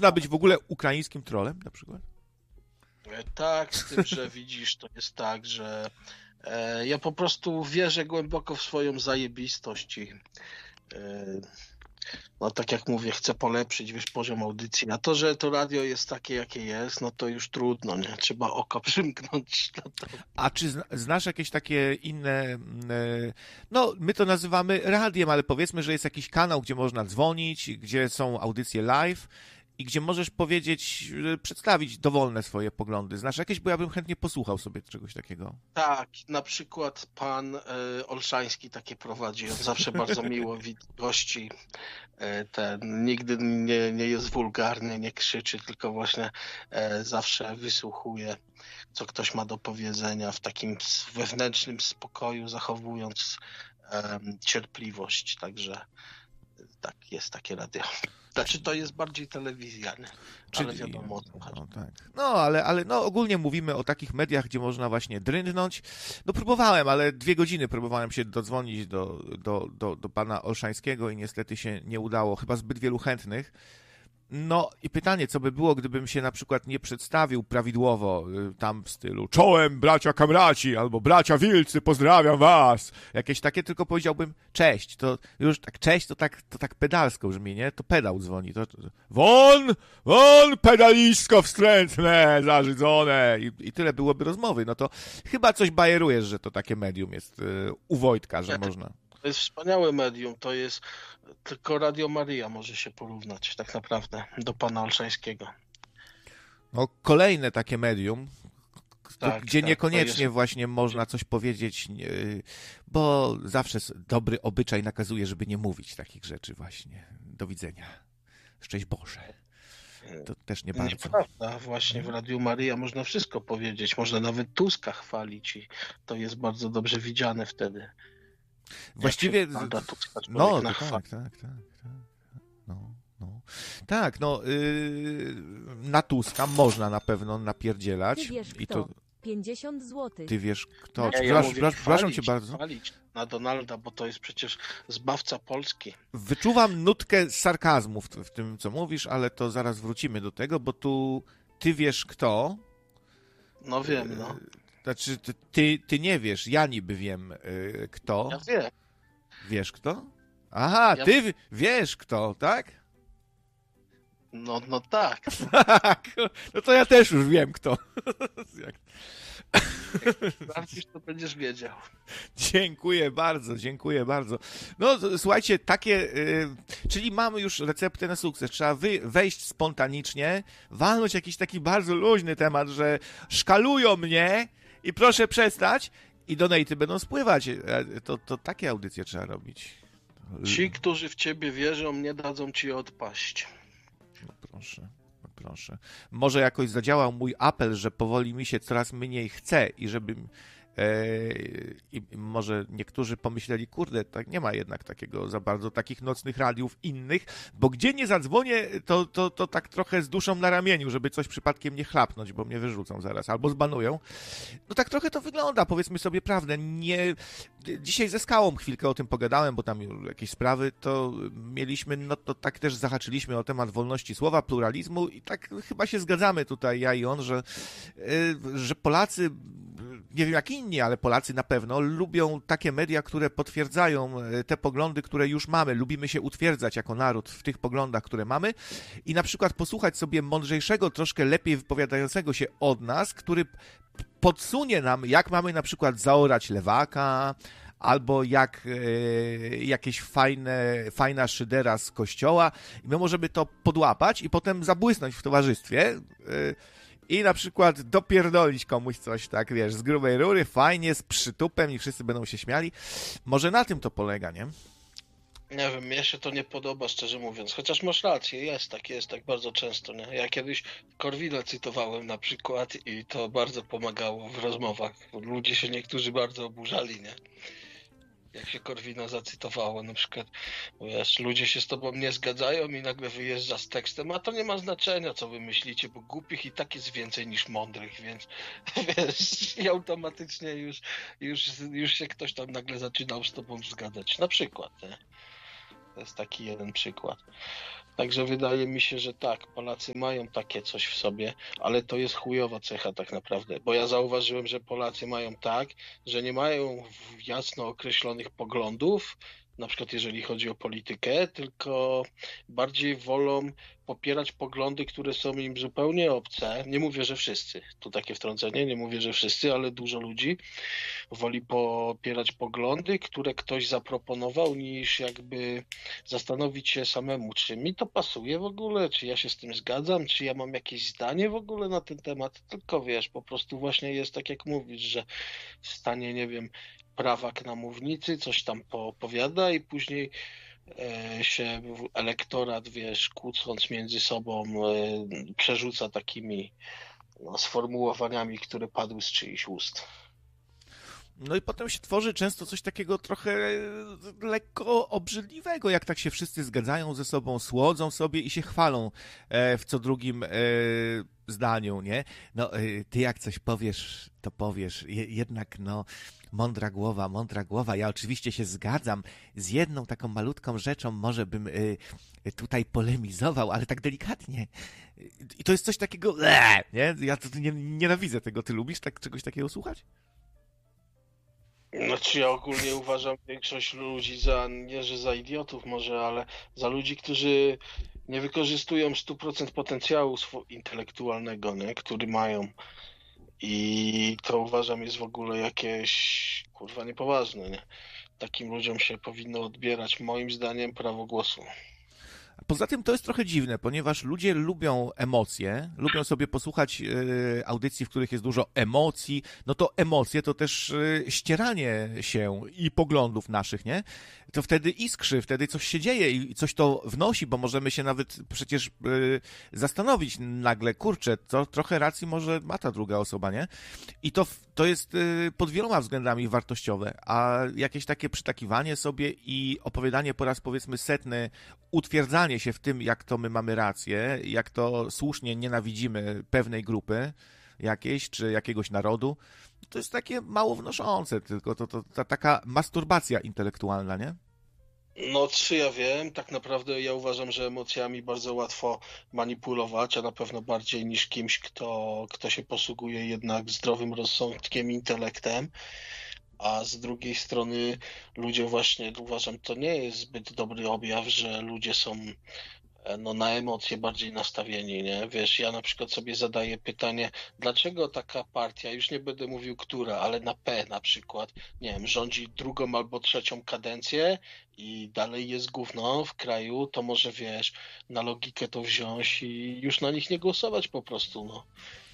można być w ogóle ukraińskim trollem na przykład? Tak, z tym, że widzisz, to jest tak, że ja po prostu wierzę głęboko w swoją zajebistość i no tak jak mówię, chcę polepszyć, wiesz, poziom audycji. A to, że to radio jest takie, jakie jest, no to już trudno, nie? Trzeba oko przymknąć na to. A czy znasz jakieś takie inne, no my to nazywamy radiem, ale powiedzmy, że jest jakiś kanał, gdzie można dzwonić, gdzie są audycje live i gdzie możesz powiedzieć, przedstawić dowolne swoje poglądy. Znasz jakieś? Bo ja bym chętnie posłuchał sobie czegoś takiego. Tak, na przykład pan Olszański takie prowadzi. On zawsze bardzo miło gości. Nigdy nie jest wulgarny, nie krzyczy, tylko właśnie zawsze wysłuchuje, co ktoś ma do powiedzenia w takim wewnętrznym spokoju, zachowując cierpliwość. Także tak, jest takie radio. Znaczy to jest bardziej telewizja, nie? Ale wiadomo o co chodzi. No, tak. No, ale no, ogólnie mówimy o takich mediach, gdzie można właśnie drynąć. No próbowałem, ale 2 godziny próbowałem się dodzwonić do pana Olszańskiego i niestety się nie udało. Chyba zbyt wielu chętnych. No i pytanie, co by było, gdybym się na przykład nie przedstawił prawidłowo tam w stylu czołem bracia kamraci albo bracia wilcy, pozdrawiam was. Jakieś takie, tylko powiedziałbym cześć. To już tak cześć to tak pedalsko brzmi, nie? To pedał dzwoni. Won, pedalisko wstrętne, zarzydzone i tyle byłoby rozmowy. No to chyba coś bajerujesz, że to takie medium jest u Wojtka, że można. To jest wspaniałe medium, to jest tylko Radio Maryja może się porównać tak naprawdę do pana Olszańskiego. No, kolejne takie medium, tak, gdzie tak, niekoniecznie właśnie można coś powiedzieć, bo zawsze dobry obyczaj nakazuje, żeby nie mówić takich rzeczy właśnie. Do widzenia. Szczęść Boże. To też nie bardzo. Nieprawda, właśnie w Radiu Maryja można wszystko powiedzieć, można nawet Tuska chwalić i to jest bardzo dobrze widziane wtedy. Właściwie, no tak. Tak, na Tuska można na pewno napierdzielać. Ty wiesz i kto? to 50 zł. Ty wiesz kto? Przepraszam cię bardzo. Chwalić na Donalda, bo to jest przecież zbawca Polski. Wyczuwam nutkę sarkazmu w tym, co mówisz, ale to zaraz wrócimy do tego, bo tu ty wiesz kto. No wiem, no. Znaczy, ty nie wiesz, ja niby wiem kto. Ja wiem. Wiesz kto? Aha, ty wiesz kto, tak? No tak. No to ja też już wiem kto. Jak to będziesz wiedział. Dziękuję bardzo. No słuchajcie, takie, czyli mamy już receptę na sukces. Trzeba wejść spontanicznie, walnąć jakiś taki bardzo luźny temat, że szkalują mnie i proszę przestać i donaty będą spływać. To takie audycje trzeba robić. Ci, którzy w ciebie wierzą, nie dadzą ci odpaść. No proszę. Może jakoś zadziałał mój apel, że powoli mi się coraz mniej chce i żebym i może niektórzy pomyśleli, kurde, tak nie ma jednak takiego za bardzo takich nocnych radiów innych, bo gdzie nie zadzwonię, to tak trochę z duszą na ramieniu, żeby coś przypadkiem nie chlapnąć, bo mnie wyrzucą zaraz, albo zbanują. No tak trochę to wygląda, powiedzmy sobie prawdę. Dzisiaj ze Skałą chwilkę o tym pogadałem, bo tam jakieś sprawy to mieliśmy, no to tak też zahaczyliśmy o temat wolności słowa, pluralizmu i tak chyba się zgadzamy tutaj, ja i on, że Polacy, nie wiem jak inni, ale Polacy na pewno lubią takie media, które potwierdzają te poglądy, które już mamy. Lubimy się utwierdzać jako naród w tych poglądach, które mamy i na przykład posłuchać sobie mądrzejszego, troszkę lepiej wypowiadającego się od nas, który podsunie nam, jak mamy na przykład zaorać lewaka, albo jak jakieś fajna szydera z kościoła i my możemy to podłapać i potem zabłysnąć w towarzystwie i na przykład dopierdolić komuś coś, tak, wiesz, z grubej rury, fajnie, z przytupem i wszyscy będą się śmiali. Może na tym to polega, nie? Nie wiem, mnie się to nie podoba, szczerze mówiąc. Chociaż masz rację, jest tak bardzo często, nie? Ja kiedyś Korwina cytowałem na przykład i to bardzo pomagało w rozmowach. Ludzie się niektórzy bardzo oburzali, nie? Jak się Korwina zacytowało, na przykład, wiesz, ludzie się z tobą nie zgadzają i nagle wyjeżdża z tekstem, a to nie ma znaczenia, co wy myślicie, bo głupich i tak jest więcej niż mądrych, więc wiesz, i automatycznie już się ktoś tam nagle zaczynał z tobą zgadzać. Na przykład, nie? To jest taki jeden przykład. Także wydaje mi się, że tak, Polacy mają takie coś w sobie, ale to jest chujowa cecha tak naprawdę, bo ja zauważyłem, że Polacy mają tak, że nie mają jasno określonych poglądów, na przykład jeżeli chodzi o politykę, tylko bardziej wolą popierać poglądy, które są im zupełnie obce. Nie mówię, że wszyscy, tu takie wtrącenie, nie mówię, że wszyscy, ale dużo ludzi woli popierać poglądy, które ktoś zaproponował, niż jakby zastanowić się samemu, czy mi to pasuje w ogóle, czy ja się z tym zgadzam, czy ja mam jakieś zdanie w ogóle na ten temat. Tylko wiesz, po prostu właśnie jest tak jak mówisz, że stanie, nie wiem, prawak na mównicy, coś tam poopowiada i później się elektorat, wiesz, kłócąc między sobą, przerzuca takimi sformułowaniami, które padły z czyichś ust. No i potem się tworzy często coś takiego trochę lekko obrzydliwego, jak tak się wszyscy zgadzają ze sobą, słodzą sobie i się chwalą w co drugim zdaniu, nie? No, ty jak coś powiesz, to powiesz. Jednak, no, mądra głowa, mądra głowa. Ja oczywiście się zgadzam z jedną taką malutką rzeczą, może bym tutaj polemizował, ale tak delikatnie. I to jest coś takiego, nie? Ja to nienawidzę tego. Ty lubisz czegoś takiego słuchać? Znaczy ja ogólnie uważam większość ludzi nie że za idiotów może, ale za ludzi, którzy nie wykorzystują 100% potencjału intelektualnego, nie? Który mają. I to uważam jest w ogóle jakieś, kurwa, niepoważne, nie? Takim ludziom się powinno odbierać, moim zdaniem, prawo głosu. Poza tym to jest trochę dziwne, ponieważ ludzie lubią emocje, lubią sobie posłuchać audycji, w których jest dużo emocji. No to emocje to też ścieranie się i poglądów naszych, nie? To wtedy iskrzy, wtedy coś się dzieje i coś to wnosi, bo możemy się nawet przecież zastanowić nagle, kurczę, to trochę racji może ma ta druga osoba, nie? I to jest pod wieloma względami wartościowe, a jakieś takie przytakiwanie sobie i opowiadanie po raz powiedzmy setny, utwierdzanie się w tym, jak to my mamy rację, jak to słusznie nienawidzimy pewnej grupy jakiejś, czy jakiegoś narodu, to jest takie mało wnoszące, tylko ta taka masturbacja intelektualna, nie? No, czy ja wiem, tak naprawdę ja uważam, że emocjami bardzo łatwo manipulować, a na pewno bardziej niż kimś, kto się posługuje jednak zdrowym rozsądkiem, intelektem. A z drugiej strony ludzie właśnie, uważam, to nie jest zbyt dobry objaw, że ludzie są no, na emocje bardziej nastawieni, nie? Wiesz, ja na przykład sobie zadaję pytanie, dlaczego taka partia, już nie będę mówił która, ale na P na przykład, nie wiem, rządzi drugą albo trzecią kadencję i dalej jest gówno w kraju, to może wiesz, na logikę to wziąć i już na nich nie głosować po prostu, no.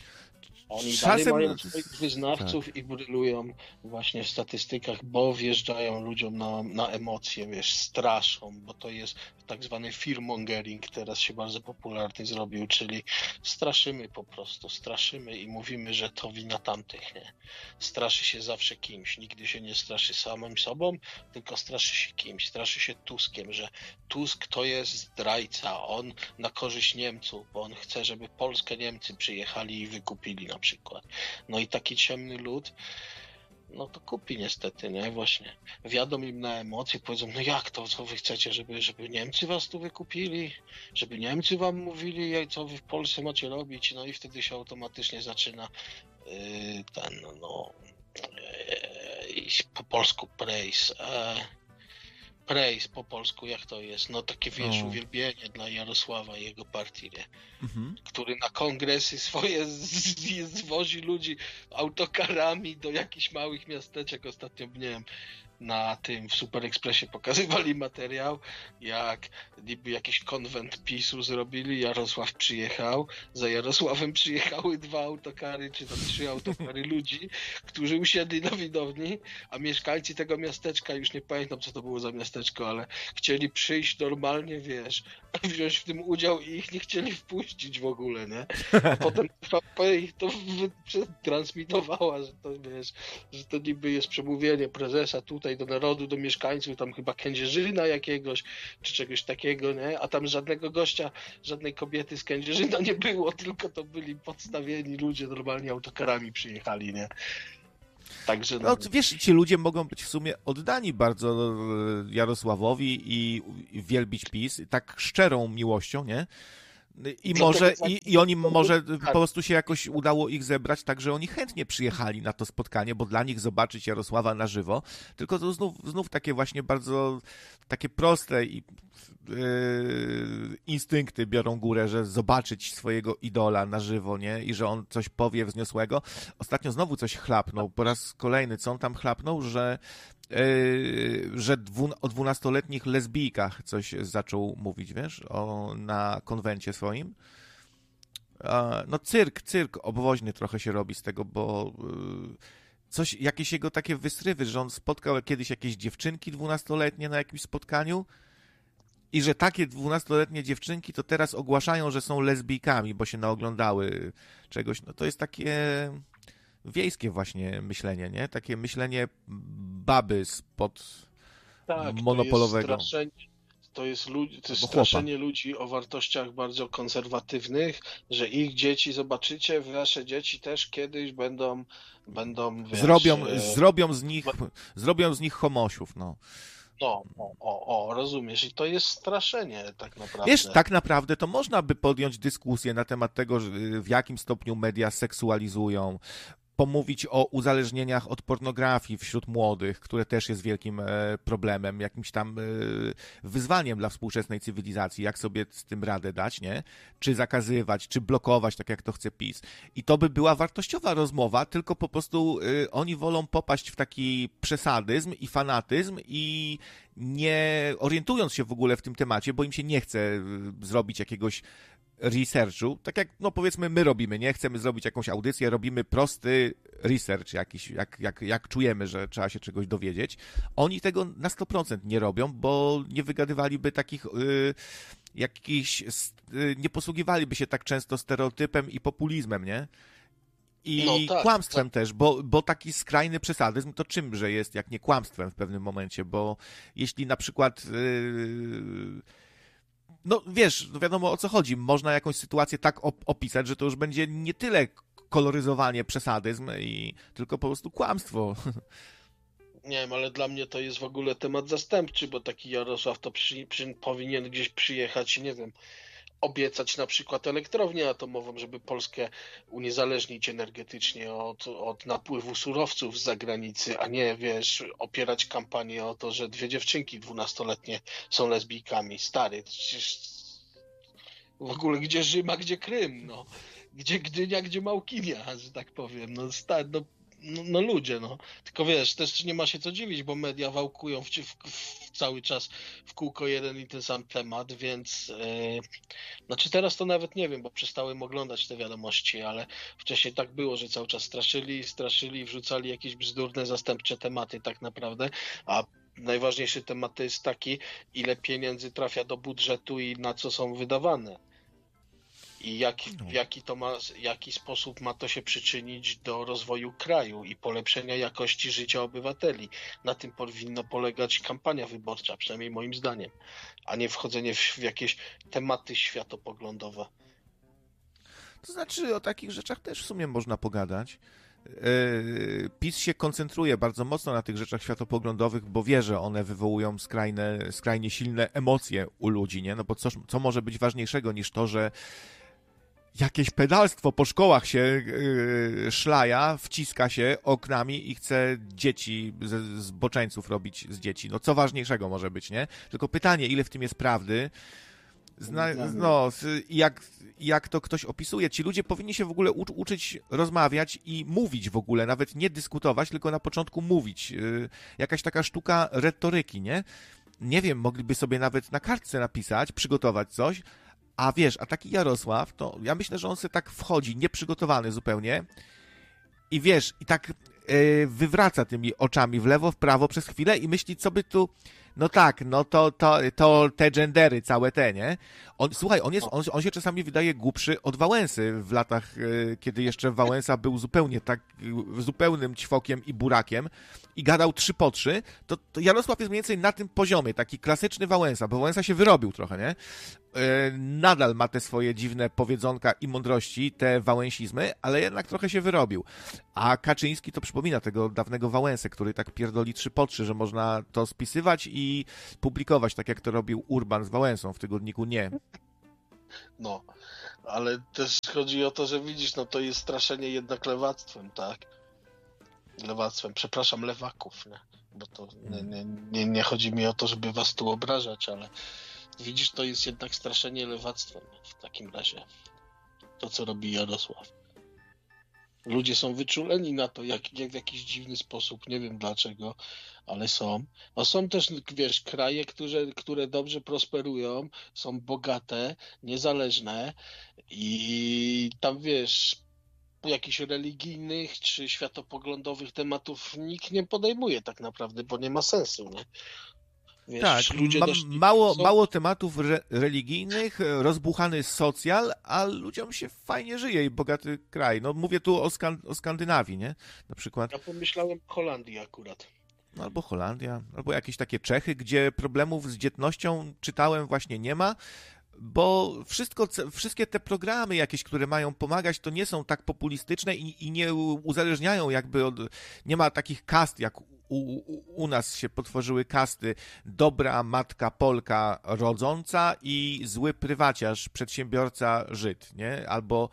Oni dalej Czasem... mają swoich Tak. wyznawców i brylują właśnie w statystykach, bo wjeżdżają ludziom na emocje, wiesz, straszą, bo to jest tak zwany fearmongering, teraz się bardzo popularny zrobił, czyli straszymy po prostu, straszymy i mówimy, że to wina tamtych, nie? Straszy się zawsze kimś, nigdy się nie straszy samym sobą, tylko straszy się kimś, straszy się Tuskiem, że Tusk to jest zdrajca, on na korzyść Niemców, bo on chce, żeby Polskę Niemcy przyjechali i wykupili na przykład. No i taki ciemny lud, no to kupi niestety, nie? Właśnie. Wjadą im na emocje, powiedzą, no jak to, co wy chcecie, żeby Niemcy was tu wykupili? Żeby Niemcy wam mówili, co wy w Polsce macie robić? No i wtedy się automatycznie zaczyna ten, no po polsku praise, po polsku, jak to jest? No takie, wiesz, uwielbienie dla Jarosława i jego partii, nie? Mhm. Który na kongresy swoje zwozi ludzi autokarami do jakichś małych miasteczek. Ostatnio, nie wiem, na tym w Super Expressie pokazywali materiał, jak niby jakiś konwent PiS-u zrobili, Jarosław przyjechał, za Jarosławem przyjechały 2 autokary, czy tam 3 autokary ludzi, którzy usiedli na widowni, a mieszkańcy tego miasteczka, już nie pamiętam co to było za miasteczko, ale chcieli przyjść normalnie, wiesz, wziąć w tym udział i ich nie chcieli wpuścić w ogóle, nie? A potem TVP ich to transmitowała, że to, wiesz, że to niby jest przemówienie prezesa tutaj do narodu, do mieszkańców, tam chyba Kędzierzyna jakiegoś, czy czegoś takiego, nie? A tam żadnego gościa, żadnej kobiety z Kędzierzyna nie było, tylko to byli podstawieni ludzie, normalnie autokarami przyjechali, nie? Także no wiesz, ci ludzie mogą być w sumie oddani bardzo Jarosławowi i wielbić PiS tak szczerą miłością, nie? I może, i oni może po prostu się jakoś udało ich zebrać, tak że oni chętnie przyjechali na to spotkanie, bo dla nich zobaczyć Jarosława na żywo, tylko to znów takie właśnie bardzo takie proste i instynkty biorą górę, że zobaczyć swojego idola na żywo, nie? I że on coś powie wzniosłego. Ostatnio znowu coś chlapnął, po raz kolejny, co on tam chlapnął, że o 12-letnich lesbijkach coś zaczął mówić, wiesz, na konwencie swoim. No cyrk obwoźny trochę się robi z tego, bo jakieś jego takie wysrywy, że on spotkał kiedyś jakieś dziewczynki 12-letnie na jakimś spotkaniu i że takie 12-letnie dziewczynki to teraz ogłaszają, że są lesbijkami, bo się naoglądały czegoś. No to jest takie wiejskie właśnie myślenie, nie? Takie myślenie baby spod monopolowego. To jest straszenie ludzi o wartościach bardzo konserwatywnych, że ich dzieci, zobaczycie, wasze dzieci też kiedyś będą wiesz, zrobią z nich homosiów, no. Rozumiesz. I to jest straszenie tak naprawdę. Wiesz, tak naprawdę to można by podjąć dyskusję na temat tego, w jakim stopniu media seksualizują, pomówić o uzależnieniach od pornografii wśród młodych, które też jest wielkim problemem, jakimś tam wyzwaniem dla współczesnej cywilizacji, jak sobie z tym radę dać, nie? Czy zakazywać, czy blokować, tak jak to chce PiS. I to by była wartościowa rozmowa, tylko po prostu oni wolą popaść w taki przesadyzm i fanatyzm i nie orientując się w ogóle w tym temacie, bo im się nie chce zrobić jakiegoś researchu, tak jak, no powiedzmy, my robimy, nie? Chcemy zrobić jakąś audycję, robimy prosty research jakiś, jak czujemy, że trzeba się czegoś dowiedzieć. Oni tego na 100% nie robią, bo nie wygadywaliby takich nie posługiwaliby się tak często stereotypem i populizmem, nie? I kłamstwem też, bo taki skrajny przesadyzm to czymże jest, jak nie kłamstwem w pewnym momencie, bo jeśli na przykład no wiesz, no wiadomo o co chodzi. Można jakąś sytuację tak opisać, że to już będzie nie tyle koloryzowanie, przesadyzm, tylko po prostu kłamstwo. Nie wiem, ale dla mnie to jest w ogóle temat zastępczy, bo taki Jarosław to powinien gdzieś przyjechać i nie wiem, obiecać na przykład elektrownię atomową, żeby Polskę uniezależnić energetycznie od napływu surowców z zagranicy, a nie, wiesz, opierać kampanię o to, że 2 dziewczynki 12-letnie są lesbijkami. Stary, przecież w ogóle gdzie Rzym, a gdzie Krym, no. Gdzie Gdynia, gdzie Małkinia, że tak powiem. No stary, no ludzie, no. Tylko wiesz, też nie ma się co dziwić, bo media wałkują cały czas w kółko jeden i ten sam temat, więc znaczy teraz to nawet nie wiem, bo przestałem oglądać te wiadomości, ale wcześniej tak było, że cały czas straszyli, wrzucali jakieś bzdurne, zastępcze tematy tak naprawdę, a najważniejszy temat to jest taki, ile pieniędzy trafia do budżetu i na co są wydawane. I jaki sposób ma to się przyczynić do rozwoju kraju i polepszenia jakości życia obywateli. Na tym powinna polegać kampania wyborcza, przynajmniej moim zdaniem, a nie wchodzenie w jakieś tematy światopoglądowe. To znaczy o takich rzeczach też w sumie można pogadać. PiS się koncentruje bardzo mocno na tych rzeczach światopoglądowych, bo wie, że one wywołują skrajnie silne emocje u ludzi, nie? No bo co może być ważniejszego niż to, że jakieś pedalstwo po szkołach się szlaja, wciska się oknami i chce dzieci, zboczeńców robić z dzieci. No co ważniejszego może być, nie? Tylko pytanie, ile w tym jest prawdy? Jak to ktoś opisuje? Ci ludzie powinni się w ogóle uczyć rozmawiać i mówić w ogóle, nawet nie dyskutować, tylko na początku mówić. Jakaś taka sztuka retoryki, nie? Nie wiem, mogliby sobie nawet na kartce napisać, przygotować coś, a wiesz, a taki Jarosław, to ja myślę, że on sobie tak wchodzi, nieprzygotowany zupełnie i wiesz, i tak wywraca tymi oczami w lewo, w prawo przez chwilę i myśli, co by tu, no tak, no to te gendery, całe te, nie? Słuchaj, on się czasami wydaje głupszy od Wałęsy w latach, kiedy jeszcze Wałęsa był zupełnym ćwokiem i burakiem i gadał 3 po 3, to Jarosław jest mniej więcej na tym poziomie, taki klasyczny Wałęsa, bo Wałęsa się wyrobił trochę, nie? nadal ma te swoje dziwne powiedzonka i mądrości, te wałęsizmy, ale jednak trochę się wyrobił. A Kaczyński to przypomina tego dawnego Wałęsę, który tak pierdoli 3 po 3, że można to spisywać i publikować, tak jak to robił Urban z Wałęsą w tygodniku Nie. No, ale też chodzi o to, że widzisz, no to jest straszenie jednak lewactwem, tak? Lewactwem, przepraszam, lewaków, nie? Bo to nie chodzi mi o to, żeby was tu obrażać, ale widzisz, to jest jednak straszenie lewactwem w takim razie. To, co robi Jarosław. Ludzie są wyczuleni na to, jak w jakiś dziwny sposób, nie wiem dlaczego, ale są. A są też, wiesz, kraje, które dobrze prosperują, są bogate, niezależne i tam, wiesz, jakichś religijnych czy światopoglądowych tematów nikt nie podejmuje tak naprawdę, bo nie ma sensu, nie? Wiesz, Tak, ludzie mało tematów religijnych, rozbuchany socjal, a ludziom się fajnie żyje i bogaty kraj. No mówię tu o Skandynawii, nie? Na przykład. Ja pomyślałem o Holandii akurat. No, albo Holandia, albo jakieś takie Czechy, gdzie problemów z dzietnością, czytałem, właśnie nie ma, bo wszystkie te programy jakieś, które mają pomagać, to nie są tak populistyczne i nie uzależniają jakby od... Nie ma takich kast, jak u nas się potworzyły kasty: dobra matka Polka rodząca i zły prywaciarz, przedsiębiorca Żyd, nie?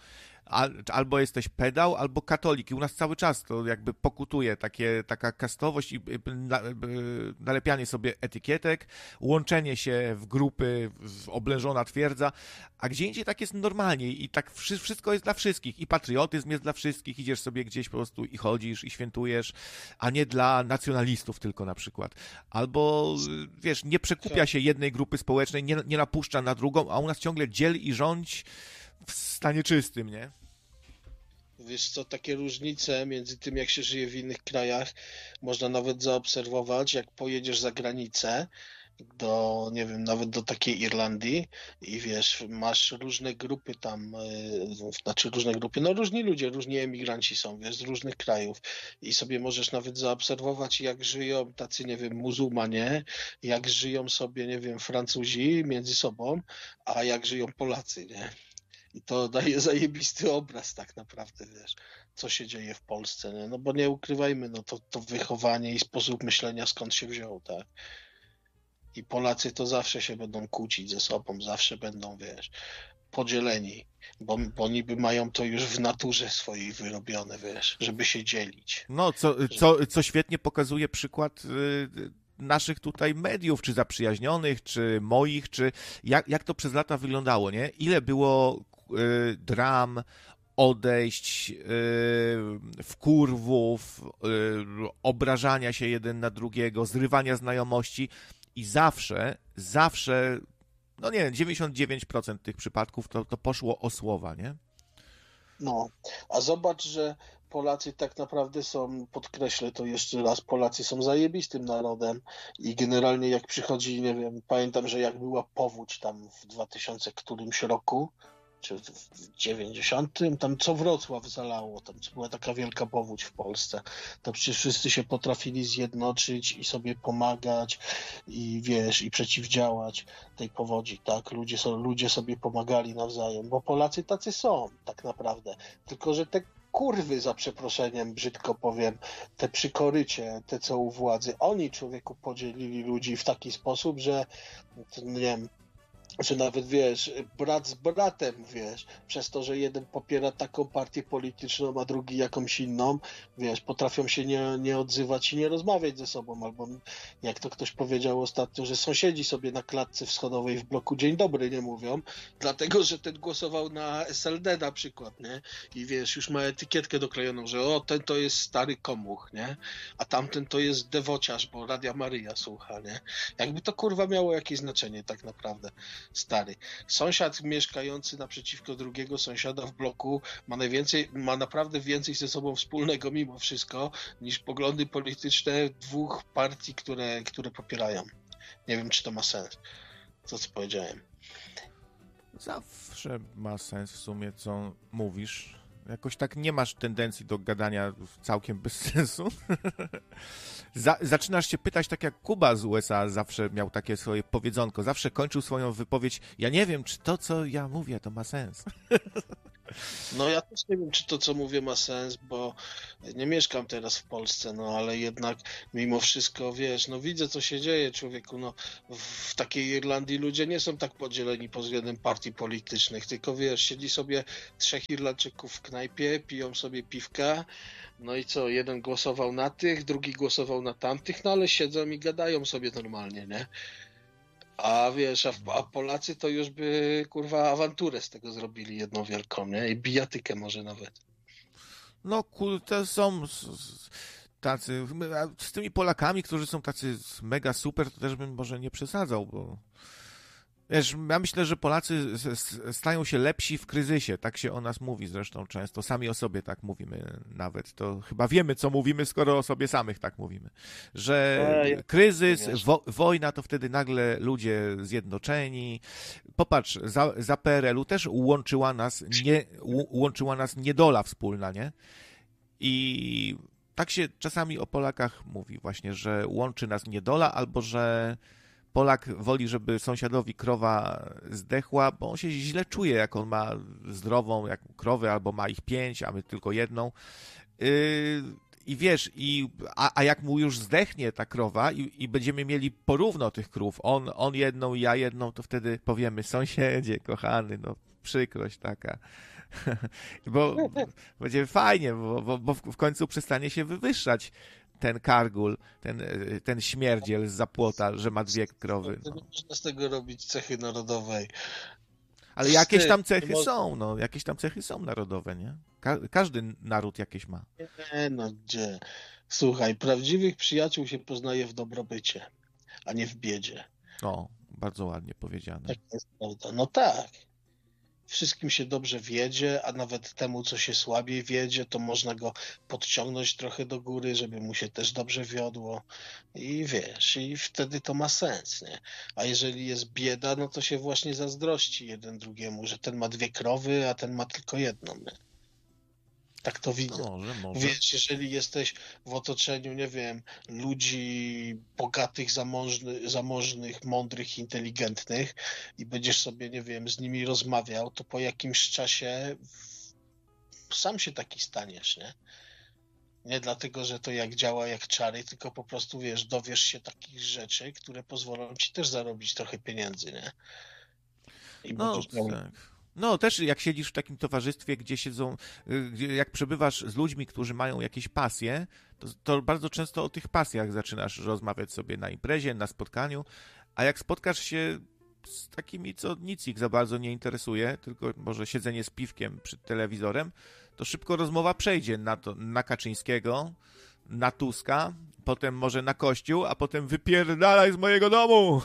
Albo jesteś pedał, albo katolik. I u nas cały czas to jakby pokutuje taka kastowość i nalepianie sobie etykietek, łączenie się w grupy, oblężona twierdza, a gdzie indziej tak jest normalnie i tak wszystko jest dla wszystkich. I patriotyzm jest dla wszystkich, idziesz sobie gdzieś po prostu i chodzisz i świętujesz, a nie dla nacjonalistów tylko na przykład. Albo, wiesz, nie przekupia się jednej grupy społecznej, nie napuszcza na drugą, a u nas ciągle dziel i rządź w stanie czystym, nie? Wiesz co, takie różnice między tym, jak się żyje w innych krajach, można nawet zaobserwować, jak pojedziesz za granicę, nie wiem, nawet do takiej Irlandii i wiesz, masz różne grupy tam, znaczy różne grupy, no różni ludzie, różni emigranci są, wiesz, z różnych krajów i sobie możesz nawet zaobserwować, jak żyją tacy, nie wiem, muzułmanie, jak żyją sobie, nie wiem, Francuzi między sobą, a jak żyją Polacy, nie? I to daje zajebisty obraz tak naprawdę, wiesz, co się dzieje w Polsce, nie? No bo nie ukrywajmy, no to wychowanie i sposób myślenia skąd się wziął, tak? I Polacy to zawsze się będą kłócić ze sobą, zawsze będą, wiesz, podzieleni, bo niby mają to już w naturze swojej wyrobione, wiesz, żeby się dzielić. No, co świetnie pokazuje przykład naszych tutaj mediów, czy zaprzyjaźnionych, czy moich, czy jak to przez lata wyglądało, nie? Ile było dram, odejść, wkurwów, obrażania się jeden na drugiego, zrywania znajomości i zawsze, no nie wiem, 99% tych przypadków to poszło o słowa, nie? No, a zobacz, że Polacy tak naprawdę są, podkreślę to jeszcze raz, Polacy są zajebistym narodem i generalnie jak przychodzi, nie wiem, pamiętam, że jak była powódź tam w 2000 którymś roku, czy w 90, tam co Wrocław zalało, tam co była taka wielka powódź w Polsce, to przecież wszyscy się potrafili zjednoczyć i sobie pomagać i wiesz, i przeciwdziałać tej powodzi, tak? Ludzie sobie pomagali nawzajem, bo Polacy tacy są tak naprawdę, tylko że te kurwy, za przeproszeniem, brzydko powiem, te przykorycie, te co u władzy, oni, człowieku, podzielili ludzi w taki sposób, że nie wiem, że nawet, wiesz, brat z bratem, wiesz, przez to, że jeden popiera taką partię polityczną, a drugi jakąś inną, wiesz, potrafią się nie odzywać i nie rozmawiać ze sobą, albo jak to ktoś powiedział ostatnio, że sąsiedzi sobie na klatce wschodowej w bloku dzień dobry nie mówią, dlatego, że ten głosował na SLD na przykład, nie? I wiesz, już ma etykietkę doklejoną, że ten to jest stary komuch, nie? A tamten to jest dewociarz, bo Radia Maryja słucha, nie? Jakby to kurwa miało jakieś znaczenie tak naprawdę. Stary. Sąsiad mieszkający naprzeciwko drugiego sąsiada w bloku ma naprawdę więcej ze sobą wspólnego mimo wszystko niż poglądy polityczne dwóch partii, które popierają. Nie wiem, czy to ma sens. To, co powiedziałem. Zawsze ma sens w sumie, co mówisz. Jakoś tak nie masz tendencji do gadania całkiem bez sensu. Zaczynasz się pytać, tak jak Kuba z USA zawsze miał takie swoje powiedzonko. Zawsze kończył swoją wypowiedź: ja nie wiem, czy to, co ja mówię, to ma sens. No ja też nie wiem, czy to, co mówię, ma sens, bo nie mieszkam teraz w Polsce, no ale jednak mimo wszystko, wiesz, no widzę, co się dzieje, człowieku, no w takiej Irlandii ludzie nie są tak podzieleni pod względem partii politycznych, tylko wiesz, siedzi sobie 3 Irlandczyków w knajpie, piją sobie piwka, no i co, jeden głosował na tych, drugi głosował na tamtych, no ale siedzą i gadają sobie normalnie, nie? A wiesz, a Polacy to już by, kurwa, awanturę z tego zrobili jedną wielką, nie? I bijatykę może nawet. No kurde, są tacy, a z tymi Polakami, którzy są tacy mega super, to też bym może nie przesadzał, bo wiesz, ja myślę, że Polacy stają się lepsi w kryzysie, tak się o nas mówi zresztą często, sami o sobie tak mówimy nawet, to chyba wiemy, co mówimy, skoro o sobie samych tak mówimy, że kryzys, wojna, to wtedy nagle ludzie zjednoczeni. Popatrz, za PRL-u też łączyła nas niedola wspólna, nie? I tak się czasami o Polakach mówi właśnie, że łączy nas niedola, albo że Polak woli, żeby sąsiadowi krowa zdechła, bo on się źle czuje, jak on ma zdrową jak krowę, albo ma ich 5, a my tylko jedną. I wiesz, a jak mu już zdechnie ta krowa i będziemy mieli porówno tych krów, on jedną i ja jedną, to wtedy powiemy: sąsiedzie, kochany, no przykrość taka. Bo będzie fajnie, bo w końcu przestanie się wywyższać ten kargul, ten śmierdziel zza płota, że ma 2 krowy. No. Nie można z tego robić cechy narodowej. Ale jakieś tam cechy są, no. Jakieś tam cechy są narodowe, nie? Każdy naród jakieś ma. Nie, no gdzie? Słuchaj, prawdziwych przyjaciół się poznaje w dobrobycie, a nie w biedzie. O, bardzo ładnie powiedziane. Tak jest prawda. No tak. Wszystkim się dobrze wiedzie, a nawet temu, co się słabiej wiedzie, to można go podciągnąć trochę do góry, żeby mu się też dobrze wiodło. I wiesz, i wtedy to ma sens, nie? A jeżeli jest bieda, no to się właśnie zazdrości jeden drugiemu, że ten ma 2 krowy, a ten ma tylko jedną, nie? Tak to widzę. No może. Wiesz, jeżeli jesteś w otoczeniu, nie wiem, ludzi bogatych, zamożnych, mądrych, inteligentnych i będziesz sobie, nie wiem, z nimi rozmawiał, to po jakimś czasie sam się taki staniesz, nie? Nie dlatego, że to jak działa jak czary, tylko po prostu, wiesz, dowiesz się takich rzeczy, które pozwolą ci też zarobić trochę pieniędzy, nie? I No tak. No też jak siedzisz w takim towarzystwie, gdzie siedzą, jak przebywasz z ludźmi, którzy mają jakieś pasje, to bardzo często o tych pasjach zaczynasz rozmawiać sobie na imprezie, na spotkaniu, a jak spotkasz się z takimi, co nic ich za bardzo nie interesuje, tylko może siedzenie z piwkiem przed telewizorem, to szybko rozmowa przejdzie na Kaczyńskiego, na Tuska, potem może na Kościół, a potem wypierdalaj z mojego domu!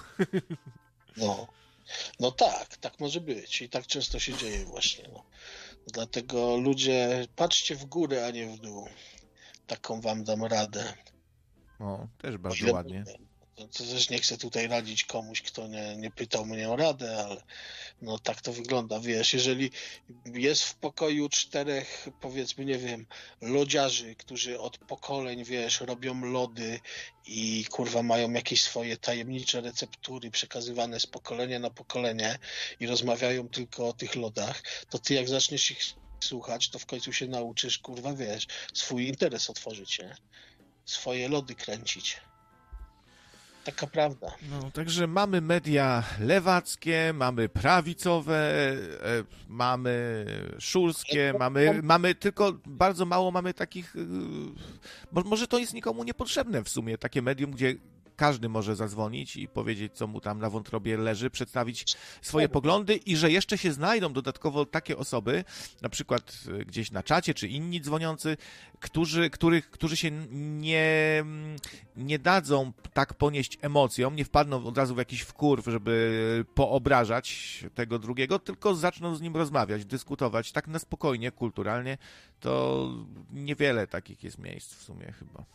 No tak może być i tak często się dzieje właśnie. No. Dlatego ludzie, patrzcie w górę, a nie w dół. Taką wam dam radę. O, też bardzo ładnie. To też nie chcę tutaj radzić komuś, kto nie pytał mnie o radę, ale no tak to wygląda, wiesz, jeżeli jest w pokoju 4, powiedzmy, nie wiem, lodziarzy, którzy od pokoleń, wiesz, robią lody i kurwa mają jakieś swoje tajemnicze receptury przekazywane z pokolenia na pokolenie i rozmawiają tylko o tych lodach, to ty jak zaczniesz ich słuchać, to w końcu się nauczysz, kurwa, wiesz, swój interes otworzyć, nie? Swoje lody kręcić. Taka prawda. No, także mamy media lewackie, mamy prawicowe, mamy szulskie, mamy tylko bardzo mało mamy takich, może to jest nikomu niepotrzebne w sumie, takie medium, gdzie każdy może zadzwonić i powiedzieć, co mu tam na wątrobie leży, przedstawić swoje poglądy i że jeszcze się znajdą dodatkowo takie osoby, na przykład gdzieś na czacie, czy inni dzwoniący, którzy się nie dadzą tak ponieść emocjom, nie wpadną od razu w jakiś wkurw, żeby poobrażać tego drugiego, tylko zaczną z nim rozmawiać, dyskutować tak na spokojnie, kulturalnie, to niewiele takich jest miejsc w sumie chyba.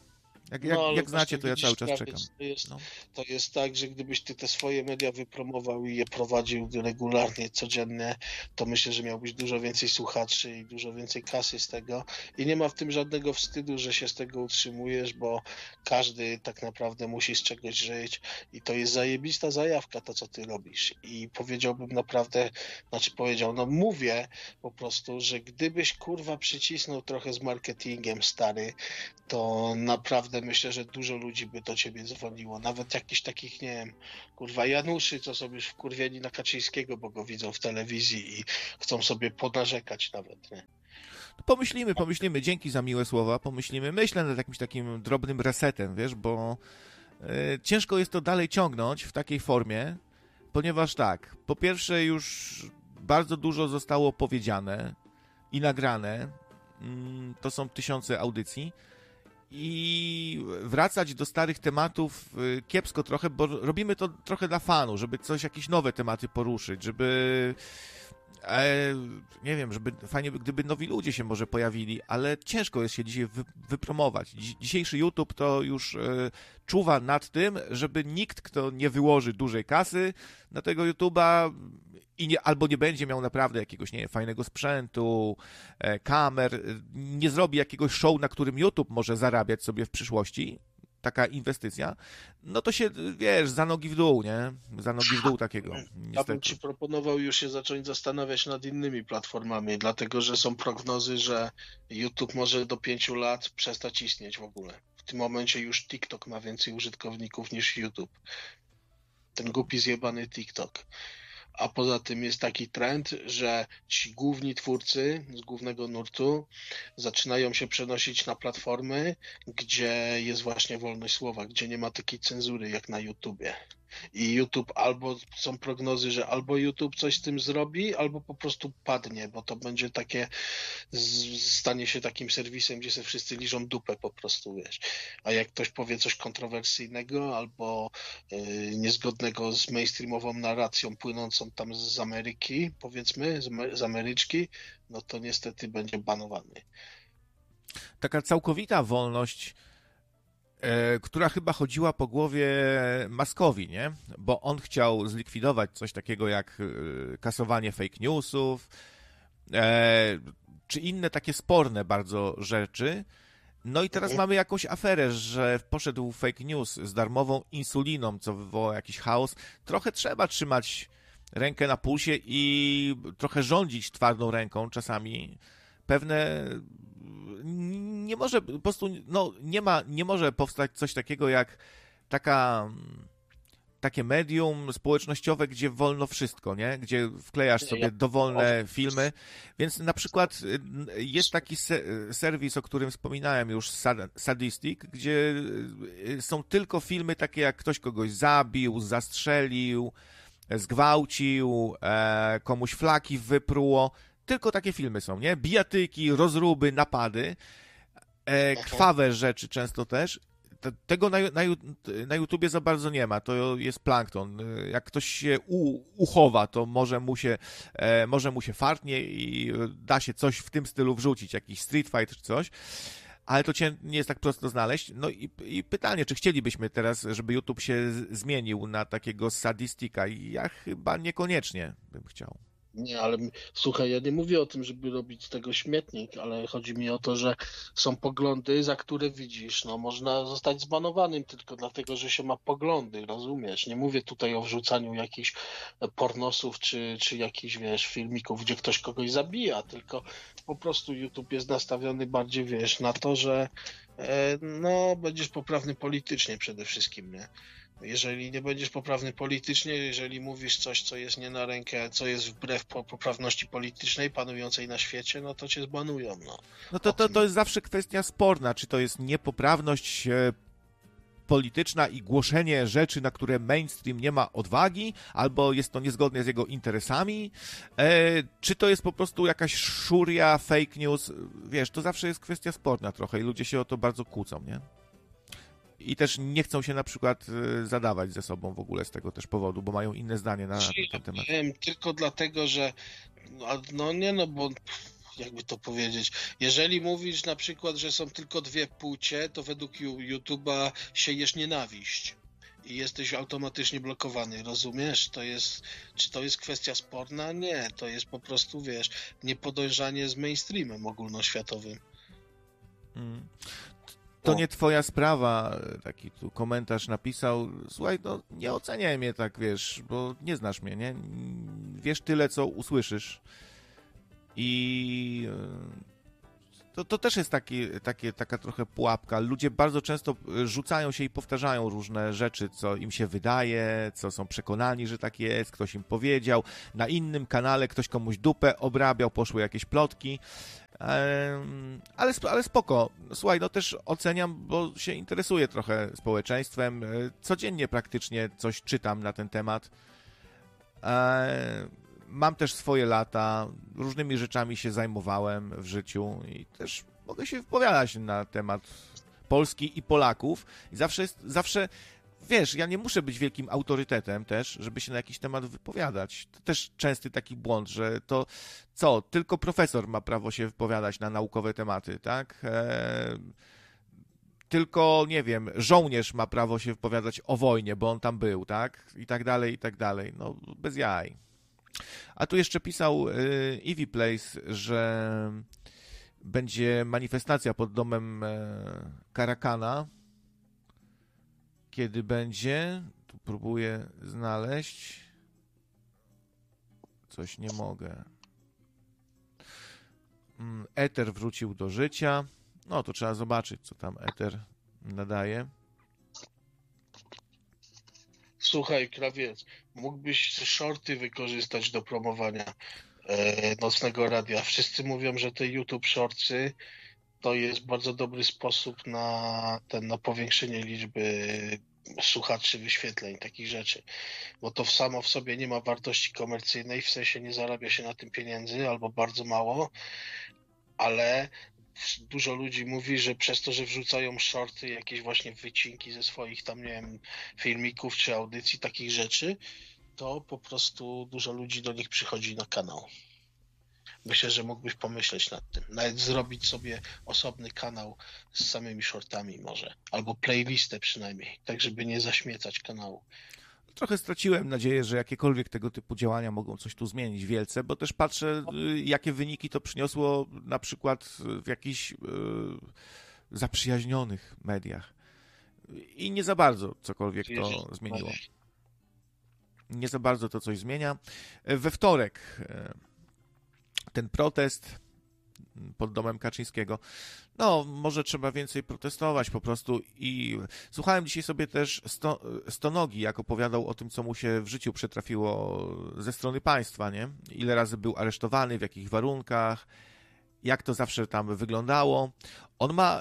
No, ale Jak znacie, właśnie to ja widzisz, cały czas czekam. No. to jest tak, że gdybyś ty te swoje media wypromował i je prowadził regularnie, codziennie, to myślę, że miałbyś dużo więcej słuchaczy i dużo więcej kasy z tego. I nie ma w tym żadnego wstydu, że się z tego utrzymujesz, bo każdy tak naprawdę musi z czegoś żyć i to jest zajebista zajawka, to co ty robisz. I powiedziałbym naprawdę, no mówię po prostu, że gdybyś kurwa przycisnął trochę z marketingiem, stary, to naprawdę myślę, że dużo ludzi by do ciebie dzwoniło. Nawet jakichś takich, nie wiem, kurwa Januszy, co sobie już wkurwieni na Kaczyńskiego, bo go widzą w telewizji i chcą sobie ponarzekać nawet, nie? Pomyślimy. Dzięki za miłe słowa. Pomyślimy. Myślę nad jakimś takim drobnym resetem, wiesz, bo ciężko jest to dalej ciągnąć w takiej formie, ponieważ tak, po pierwsze już bardzo dużo zostało powiedziane i nagrane. To są tysiące audycji. I wracać do starych tematów kiepsko trochę, bo robimy to trochę dla fanu, żeby jakieś nowe tematy poruszyć, żeby nie wiem, żeby fajnie, gdyby nowi ludzie się może pojawili, ale ciężko jest się dzisiaj wypromować. Dzisiejszy YouTube to już czuwa nad tym, żeby nikt, kto nie wyłoży dużej kasy na tego YouTube'a albo nie będzie miał naprawdę jakiegoś, nie wiem, fajnego sprzętu, kamer, nie zrobi jakiegoś show, na którym YouTube może zarabiać sobie w przyszłości, taka inwestycja, no to się, wiesz, za nogi w dół, nie? Za nogi w dół takiego, niestety. Ja bym ci proponował już się zacząć zastanawiać nad innymi platformami, dlatego że są prognozy, że YouTube może do 5 lat przestać istnieć w ogóle. W tym momencie już TikTok ma więcej użytkowników niż YouTube. Ten głupi zjebany TikTok. A poza tym jest taki trend, że ci główni twórcy z głównego nurtu zaczynają się przenosić na platformy, gdzie jest właśnie wolność słowa, gdzie nie ma takiej cenzury jak na YouTubie. I YouTube są prognozy, że albo YouTube coś z tym zrobi, albo po prostu padnie, bo to będzie takie, stanie się takim serwisem, gdzie sobie wszyscy liżą dupę po prostu, wiesz. A jak ktoś powie coś kontrowersyjnego albo niezgodnego z mainstreamową narracją płynącą tam z Ameryki, powiedzmy, z Ameryczki, no to niestety będzie banowany. Taka całkowita wolność, która chyba chodziła po głowie Muskowi, nie? Bo on chciał zlikwidować coś takiego jak kasowanie fake newsów, czy inne takie sporne bardzo rzeczy. No i teraz mamy jakąś aferę, że poszedł fake news z darmową insuliną, co wywoła jakiś chaos. Trochę trzeba trzymać rękę na pulsie i trochę rządzić twardą ręką czasami. Nie może po prostu, no nie może powstać coś takiego jak takie medium społecznościowe, gdzie wolno wszystko, nie? Gdzie wklejasz sobie dowolne filmy. Więc na przykład jest taki serwis, o którym wspominałem już, Sadistic, gdzie są tylko filmy takie, jak ktoś kogoś zabił, zastrzelił, zgwałcił, komuś flaki wypruło. Tylko takie filmy są, nie? Bijatyki, rozruby, napady, krwawe rzeczy często też. Tego na YouTubie za bardzo nie ma, to jest plankton. Jak ktoś się uchowa, to może mu się fartnie i da się coś w tym stylu wrzucić, jakiś street fight czy coś, ale to nie jest tak prosto znaleźć. No i pytanie, czy chcielibyśmy teraz, żeby YouTube się zmienił na takiego sadistika? Ja chyba niekoniecznie bym chciał. Nie, ale słuchaj, ja nie mówię o tym, żeby robić z tego śmietnik, ale chodzi mi o to, że są poglądy, za które widzisz, no można zostać zbanowanym tylko dlatego, że się ma poglądy, rozumiesz? Nie mówię tutaj o wrzucaniu jakichś pornosów czy jakichś, wiesz, filmików, gdzie ktoś kogoś zabija, tylko po prostu YouTube jest nastawiony bardziej, wiesz, na to, że no będziesz poprawny politycznie przede wszystkim, nie? Jeżeli nie będziesz poprawny politycznie, jeżeli mówisz coś, co jest nie na rękę, co jest wbrew poprawności politycznej panującej na świecie, no to cię zbanują. No to jest zawsze kwestia sporna, czy to jest niepoprawność polityczna i głoszenie rzeczy, na które mainstream nie ma odwagi, albo jest to niezgodne z jego interesami, czy to jest po prostu jakaś szuria, fake news, wiesz, to zawsze jest kwestia sporna trochę i ludzie się o to bardzo kłócą, nie? I też nie chcą się na przykład zadawać ze sobą w ogóle z tego też powodu, bo mają inne zdanie na ten temat. Wiem, tylko dlatego, że bo jakby to powiedzieć. Jeżeli mówisz na przykład, że są tylko dwie płcie, to według YouTube'a siejesz nienawiść i jesteś automatycznie blokowany, rozumiesz? Czy to jest kwestia sporna? Nie, to jest po prostu, wiesz, niepodążanie z mainstreamem ogólnoświatowym. To nie twoja sprawa, taki tu komentarz napisał. Słuchaj, no nie oceniaj mnie tak, wiesz, bo nie znasz mnie, nie? Wiesz tyle, co usłyszysz. I to też jest taka trochę pułapka. Ludzie bardzo często rzucają się i powtarzają różne rzeczy, co im się wydaje, co są przekonani, że tak jest, ktoś im powiedział. Na innym kanale ktoś komuś dupę obrabiał, poszły jakieś plotki. Ale spoko. Słuchaj, no też oceniam, bo się interesuję trochę społeczeństwem. Codziennie praktycznie coś czytam na ten temat. Mam też swoje lata, różnymi rzeczami się zajmowałem w życiu i też mogę się wypowiadać na temat Polski i Polaków. I zawsze, wiesz, ja nie muszę być wielkim autorytetem też, żeby się na jakiś temat wypowiadać. To też częsty taki błąd, że to tylko profesor ma prawo się wypowiadać na naukowe tematy, tak? Tylko, nie wiem, żołnierz ma prawo się wypowiadać o wojnie, bo on tam był, tak? I tak dalej, i tak dalej. No, bez jaj. A tu jeszcze pisał Eevee Place, że będzie manifestacja pod domem Karakana. Kiedy będzie? Tu próbuję znaleźć. Coś nie mogę. Eter wrócił do życia. No, to trzeba zobaczyć, co tam Eter nadaje. Słuchaj, krawiec, mógłbyś shorty wykorzystać do promowania Nocnego Radia. Wszyscy mówią, że te YouTube shortsy to jest bardzo dobry sposób na powiększenie liczby słuchaczy, wyświetleń, takich rzeczy. Bo to samo w sobie nie ma wartości komercyjnej, w sensie nie zarabia się na tym pieniędzy, albo bardzo mało, ale dużo ludzi mówi, że przez to, że wrzucają shorty, jakieś właśnie wycinki ze swoich tam, nie wiem, filmików czy audycji, takich rzeczy, to po prostu dużo ludzi do nich przychodzi na kanał. Myślę, że mógłbyś pomyśleć nad tym. Nawet zrobić sobie osobny kanał z samymi shortami może. Albo playlistę przynajmniej, tak żeby nie zaśmiecać kanału. Trochę straciłem nadzieję, że jakiekolwiek tego typu działania mogą coś tu zmienić wielce, bo też patrzę, jakie wyniki to przyniosło na przykład w jakichś zaprzyjaźnionych mediach. I nie za bardzo cokolwiek to zmieniło. Nie za bardzo to coś zmienia. We wtorek ten protest pod domem Kaczyńskiego. No, może trzeba więcej protestować po prostu i słuchałem dzisiaj sobie też Stonogi, jak opowiadał o tym, co mu się w życiu przytrafiło ze strony państwa, nie? Ile razy był aresztowany, w jakich warunkach, jak to zawsze tam wyglądało. On ma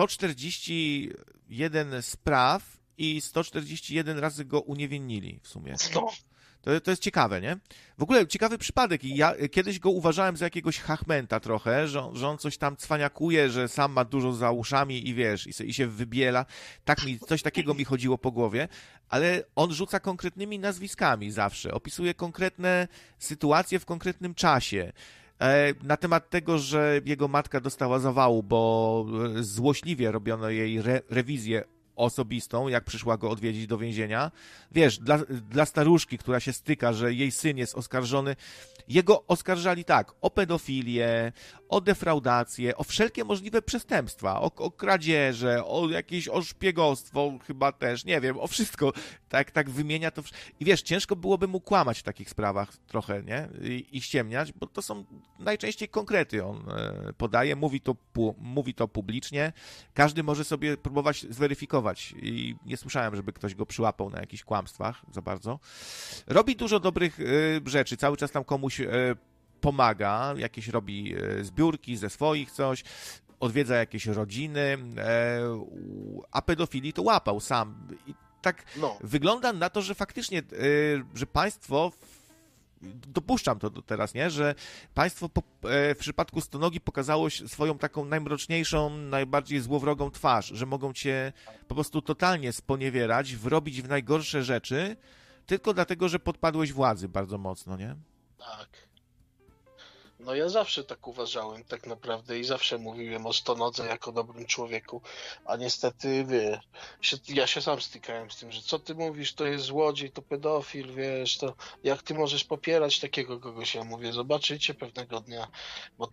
141 spraw i 141 razy go uniewinnili w sumie. To jest ciekawe, nie? W ogóle ciekawy przypadek i ja kiedyś go uważałem za jakiegoś chachmęta trochę, że on coś tam cwaniakuje, że sam ma dużo za uszami i wiesz, i się wybiela. Coś takiego mi chodziło po głowie, ale on rzuca konkretnymi nazwiskami zawsze, opisuje konkretne sytuacje w konkretnym czasie. Na temat tego, że jego matka dostała zawału, bo złośliwie robiono jej rewizję osobistą, jak przyszła go odwiedzić do więzienia. Wiesz, dla staruszki, która się styka, że jej syn jest oskarżony, jego oskarżali tak, o pedofilię, o defraudację, o wszelkie możliwe przestępstwa, o kradzieże, o szpiegostwo chyba też, nie wiem, o wszystko. Tak wymienia to. I wiesz, ciężko byłoby mu kłamać w takich sprawach trochę, nie? I ściemniać, bo to są najczęściej konkrety on podaje, mówi to publicznie. Każdy może sobie próbować zweryfikować i nie słyszałem, żeby ktoś go przyłapał na jakichś kłamstwach za bardzo. Robi dużo dobrych rzeczy, cały czas tam komuś pomaga, jakieś robi zbiórki ze swoich coś, odwiedza jakieś rodziny, a pedofilii to łapał sam. I tak wygląda na to, że faktycznie, że państwo, dopuszczam to teraz, nie, że państwo w przypadku Stonogi pokazało swoją taką najmroczniejszą, najbardziej złowrogą twarz, że mogą cię po prostu totalnie sponiewierać, wrobić w najgorsze rzeczy, tylko dlatego, że podpadłeś władzy bardzo mocno, nie? Tak. No ja zawsze tak uważałem tak naprawdę i zawsze mówiłem o Stonodze jako dobrym człowieku, a niestety, wiesz, ja się sam stykałem z tym, że co ty mówisz, to jest złodziej, to pedofil, wiesz, to jak ty możesz popierać takiego kogoś? Ja mówię, zobaczycie pewnego dnia, bo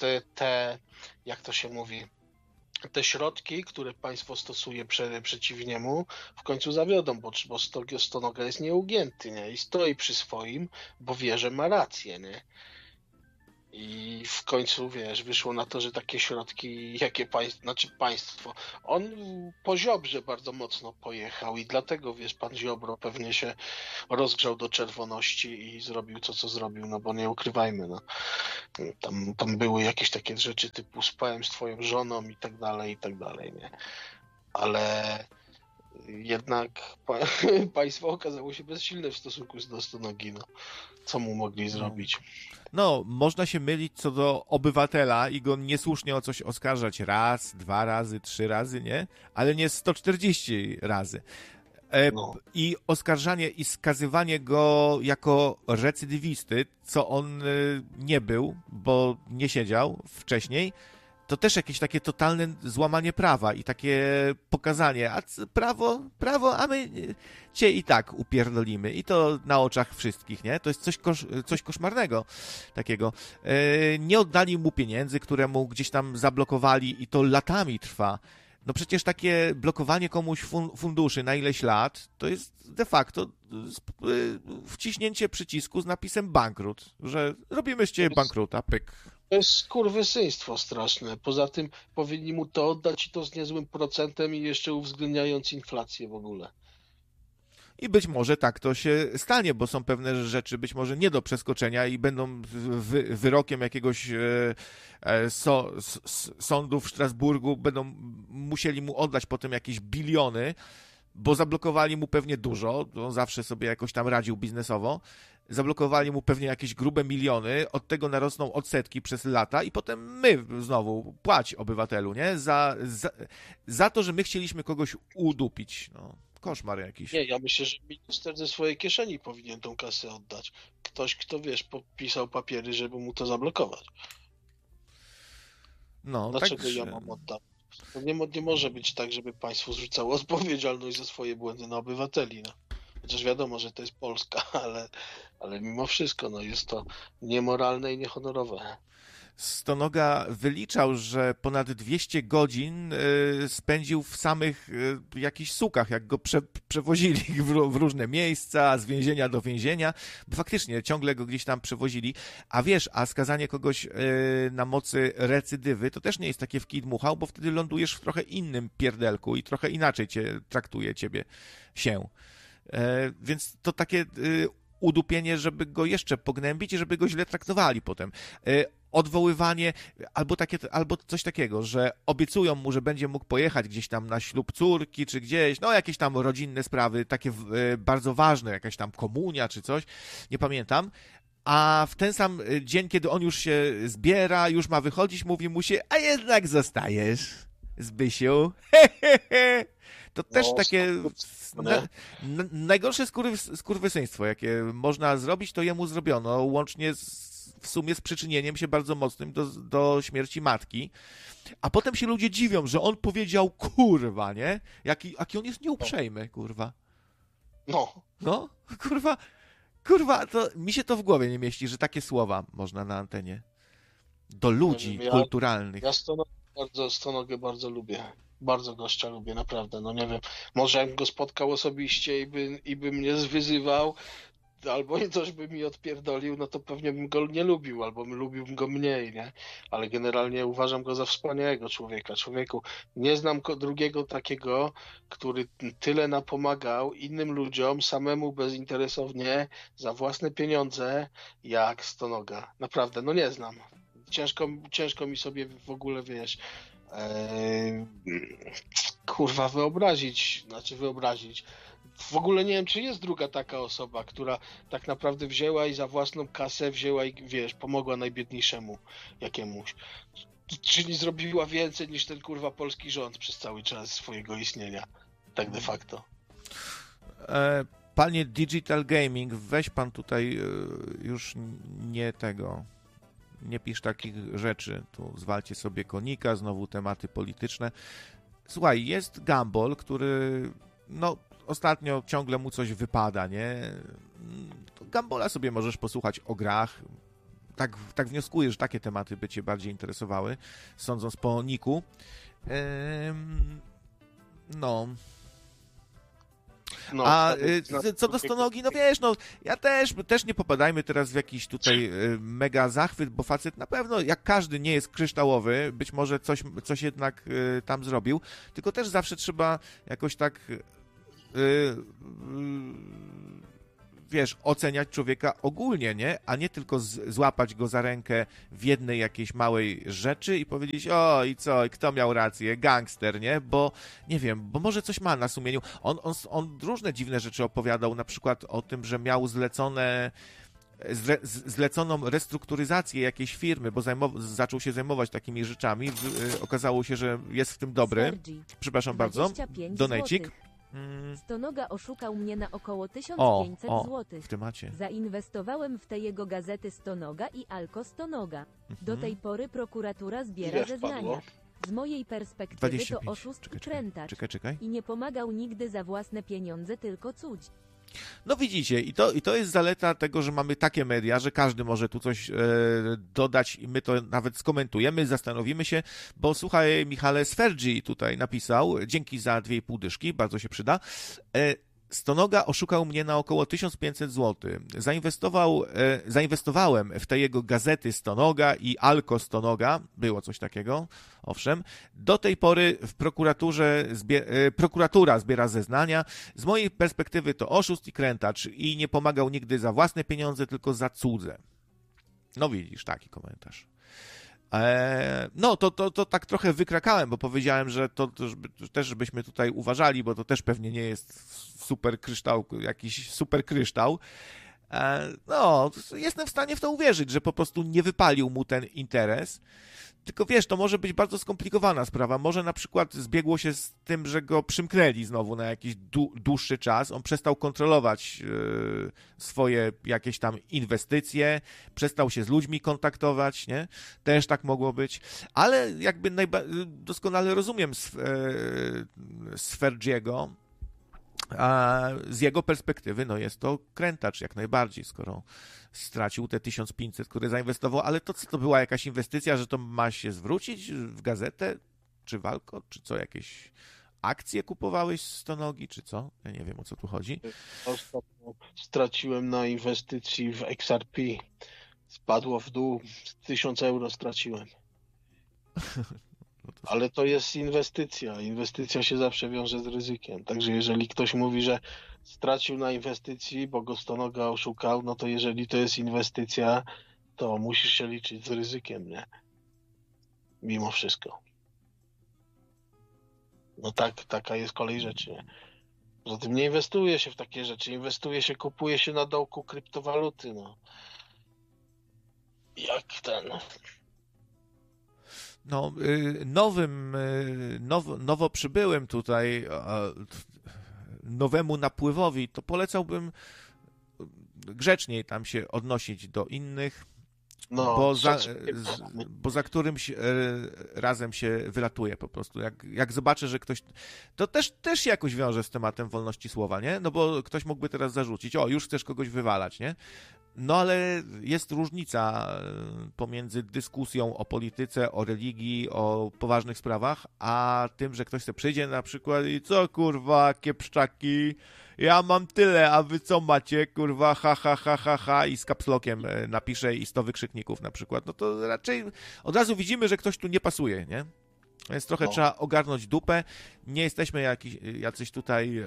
jak to się mówi, te środki, które państwo stosuje przeciw niemu, w końcu zawiodą, bo Stonoga jest nieugięty, nie? I stoi przy swoim, bo wie, że ma rację, nie? I w końcu, wiesz, wyszło na to, że takie środki, jakie państwo, on po Ziobrze bardzo mocno pojechał i dlatego, wiesz, pan Ziobro pewnie się rozgrzał do czerwoności i zrobił to, co zrobił, no bo nie ukrywajmy, no. Tam były jakieś takie rzeczy typu spałem z twoją żoną i tak dalej, nie? Ale jednak państwo okazało się bezsilne w stosunku do Stonogi, no. Co mu mogli zrobić? No, można się mylić co do obywatela i go niesłusznie o coś oskarżać raz, 2 razy, 3 razy, nie? Ale nie 140 razy. I oskarżanie i skazywanie go jako recydywisty, co on nie był, bo nie siedział wcześniej, to też jakieś takie totalne złamanie prawa i takie pokazanie, a prawo, a my cię i tak upierdolimy. I to na oczach wszystkich, nie? To jest coś koszmarnego takiego. Nie oddali mu pieniędzy, które mu gdzieś tam zablokowali i to latami trwa. No przecież takie blokowanie komuś funduszy na ileś lat, to jest de facto wciśnięcie przycisku z napisem bankrut, że robimy z ciebie bankruta, pyk. To jest skurwysyństwo straszne. Poza tym powinni mu to oddać i to z niezłym procentem i jeszcze uwzględniając inflację w ogóle. I być może tak to się stanie, bo są pewne rzeczy być może nie do przeskoczenia i będą wyrokiem jakiegoś sądu w Strasburgu, będą musieli mu oddać potem jakieś biliony, bo zablokowali mu pewnie dużo, on zawsze sobie jakoś tam radził biznesowo, zablokowali mu pewnie jakieś grube miliony, od tego narosną odsetki przez lata i potem my znowu płać obywatelu, nie? Za to, że my chcieliśmy kogoś udupić, no. Koszmar jakiś. Nie, ja myślę, że minister ze swojej kieszeni powinien tą kasę oddać. Ktoś, kto, wiesz, podpisał papiery, żeby mu to zablokować. No, dlaczego ja mam oddać? To nie może być tak, żeby państwo zrzucało odpowiedzialność za swoje błędy na obywateli. No. Chociaż wiadomo, że to jest Polska, ale mimo wszystko no, jest to niemoralne i niehonorowe. Stonoga wyliczał, że ponad 200 godzin spędził w samych jakichś sukach, jak go przewozili w różne miejsca, z więzienia do więzienia, bo faktycznie ciągle go gdzieś tam przewozili, a wiesz, a skazanie kogoś na mocy recydywy to też nie jest takie w kij dmuchał, bo wtedy lądujesz w trochę innym pierdelku i trochę inaczej traktuje ciebie się. Więc to takie udupienie, żeby go jeszcze pognębić i żeby go źle traktowali potem. Odwoływanie, albo coś takiego, że obiecują mu, że będzie mógł pojechać gdzieś tam na ślub córki, czy gdzieś, no jakieś tam rodzinne sprawy, takie bardzo ważne, jakaś tam komunia, czy coś, nie pamiętam, a w ten sam dzień, kiedy on już się zbiera, już ma wychodzić, mówi mu się, a jednak zostajesz, Zbysiu, To też takie najgorsze skurwysyństwo, jakie można zrobić, to jemu zrobiono, łącznie w sumie z przyczynieniem się bardzo mocnym do śmierci matki. A potem się ludzie dziwią, że on powiedział kurwa, nie? Jaki on jest nieuprzejmy, kurwa. No, kurwa, to mi się to w głowie nie mieści, że takie słowa można na antenie. Do ludzi kulturalnych. Ja Stonogę bardzo lubię. Bardzo gościa lubię, naprawdę. No nie wiem, może jakbym go spotkał osobiście i by mnie wyzywał, albo coś by mi odpierdolił, no to pewnie bym go nie lubił, albo lubiłbym go mniej, nie? Ale generalnie uważam go za wspaniałego człowieka. Człowieku, nie znam drugiego takiego, który tyle napomagał innym ludziom, samemu bezinteresownie, za własne pieniądze, jak Stonoga. Naprawdę, no nie znam. Ciężko mi sobie w ogóle, wiesz, kurwa wyobrazić. W ogóle nie wiem, czy jest druga taka osoba, która tak naprawdę wzięła i za własną kasę wzięła i, wiesz, pomogła najbiedniejszemu jakiemuś. Czyli zrobiła więcej niż ten kurwa polski rząd przez cały czas swojego istnienia. Tak de facto. Panie Digital Gaming, weź pan tutaj już nie tego. nie pisz takich rzeczy. Tu zwalcie sobie konika, znowu tematy polityczne. Słuchaj, jest Gumball, który no ostatnio ciągle mu coś wypada, nie? To Gumballa sobie możesz posłuchać o grach. Tak wnioskuję, że takie tematy by cię bardziej interesowały, sądząc po niku. No. A co do stonogi, no wiesz, no ja też nie popadajmy teraz w jakiś tutaj mega zachwyt, bo facet na pewno, jak każdy, nie jest kryształowy, być może coś jednak tam zrobił, tylko też zawsze trzeba jakoś tak wiesz, oceniać człowieka ogólnie, nie? A nie tylko złapać go za rękę w jednej jakiejś małej rzeczy i powiedzieć, o i co, kto miał rację, gangster, nie? Bo, nie wiem, bo może coś ma na sumieniu. On różne dziwne rzeczy opowiadał, na przykład o tym, że miał zleconą restrukturyzację jakiejś firmy, bo zaczął się zajmować takimi rzeczami. Okazało się, że jest w tym dobry. Przepraszam bardzo. Donejcik. Stonoga oszukał mnie na około 1500 zł. W temacie. Zainwestowałem w te jego gazety Stonoga i Alko Stonoga. Do tej pory prokuratura zbiera zeznania. Z mojej perspektywy 25. to oszust i krętacz. Czekaj. I nie pomagał nigdy za własne pieniądze, tylko cudź. No widzicie, i to jest zaleta tego, że mamy takie media, że każdy może tu coś dodać i my to nawet skomentujemy, zastanowimy się, bo słuchaj, Michale Sfergi tutaj napisał, dzięki za 2,5 dyszki, bardzo się przyda. Stonoga oszukał mnie na około 1500 zł. Zainwestowałem w te jego gazety Stonoga i Alko Stonoga, było coś takiego, owszem. Do tej pory w prokuratura zbiera zeznania. Z mojej perspektywy to oszust i krętacz i nie pomagał nigdy za własne pieniądze, tylko za cudze. No widzisz, taki komentarz. No, to tak trochę wykrakałem, bo powiedziałem, że to też żebyśmy tutaj uważali, bo to też pewnie nie jest super kryształ, jakiś super kryształ. No, jestem w stanie w to uwierzyć, że po prostu nie wypalił mu ten interes. Tylko wiesz, to może być bardzo skomplikowana sprawa. Może na przykład zbiegło się z tym, że go przymknęli znowu na jakiś dłuższy czas. On przestał kontrolować swoje jakieś tam inwestycje, przestał się z ludźmi kontaktować, nie? Też tak mogło być. Ale jakby doskonale rozumiem Sfergiego, a z jego perspektywy, no jest to krętacz jak najbardziej, skoro stracił te 1500, które zainwestował, ale to co to była jakaś inwestycja, że to ma się zwrócić w gazetę, czy walko, czy co, jakieś akcje kupowałeś z Stonogi, czy co? Ja nie wiem, o co tu chodzi. Ostatnio straciłem na inwestycji w XRP. Spadło w dół, 1000 euro straciłem. No to... Ale to jest inwestycja. Inwestycja się zawsze wiąże z ryzykiem. Także jeżeli ktoś mówi, że stracił na inwestycji, bo go Stonoga oszukał, no to jeżeli to jest inwestycja, to musisz się liczyć z ryzykiem, nie? Mimo wszystko. No tak, taka jest kolej rzeczy, nie? Poza tym nie inwestuje się w takie rzeczy. Inwestuje się, kupuje się na dołku kryptowaluty, no. Jak ten... No, nowo przybyłym tutaj nowemu napływowi, to polecałbym grzeczniej tam się odnosić do innych, No, bo za którymś razem się wylatuje po prostu. Jak zobaczę, że ktoś... To też się jakoś wiąże z tematem wolności słowa, nie? No bo ktoś mógłby teraz zarzucić, o, już chcesz kogoś wywalać, nie? No ale jest różnica pomiędzy dyskusją o polityce, o religii, o poważnych sprawach, a tym, że ktoś sobie przyjdzie na przykład i co kurwa, kiepszczaki, ja mam tyle, a wy co macie, kurwa, ha, ha, ha, ha, ha i z kapslokiem napisze i 100 wykrzykników na przykład, no to raczej od razu widzimy, że ktoś tu nie pasuje, nie? Więc trochę trzeba ogarnąć dupę, nie jesteśmy jacyś tutaj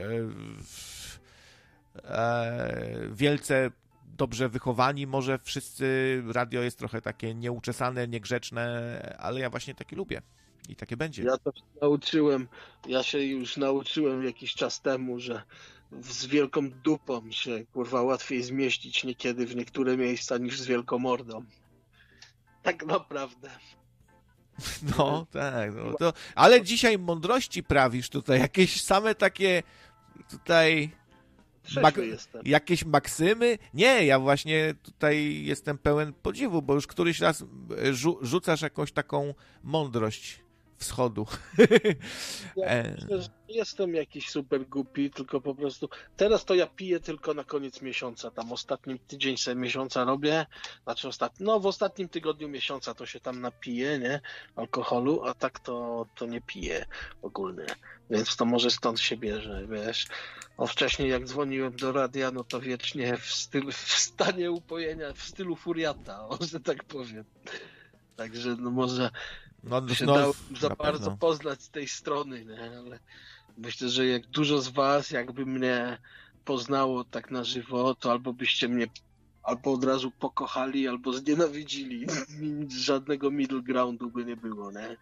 wielce dobrze wychowani, może wszyscy, radio jest trochę takie nieuczesane, niegrzeczne, ale ja właśnie takie lubię i takie będzie. Ja się już nauczyłem jakiś czas temu, że z wielką dupą się, kurwa, łatwiej zmieścić niekiedy w niektóre miejsca niż z wielką mordą. Tak naprawdę. No, tak, no to, ale dzisiaj mądrości prawisz tutaj, jakieś same takie tutaj... jestem. Jakieś maksymy? Nie, ja właśnie tutaj jestem pełen podziwu, bo już któryś raz rzucasz jakąś taką mądrość wschodu. Ja myślę, że nie jestem jakiś super głupi, tylko po prostu teraz to ja piję tylko na koniec miesiąca, tam ostatni tydzień sobie miesiąca robię, znaczy w ostatnim tygodniu miesiąca to się tam napiję, nie, alkoholu, a tak to nie piję ogólnie, więc to może stąd się bierze, wiesz. Wcześniej jak dzwoniłem do radia, no to wiecznie w stanie upojenia, w stylu furiata, że tak powiem. Także no może się dało za bardzo poznać z tej strony, nie? Ale myślę, że jak dużo z was jakby mnie poznało tak na żywo, to albo byście mnie albo od razu pokochali, albo znienawidzili. Żadnego middle groundu by nie było, nie?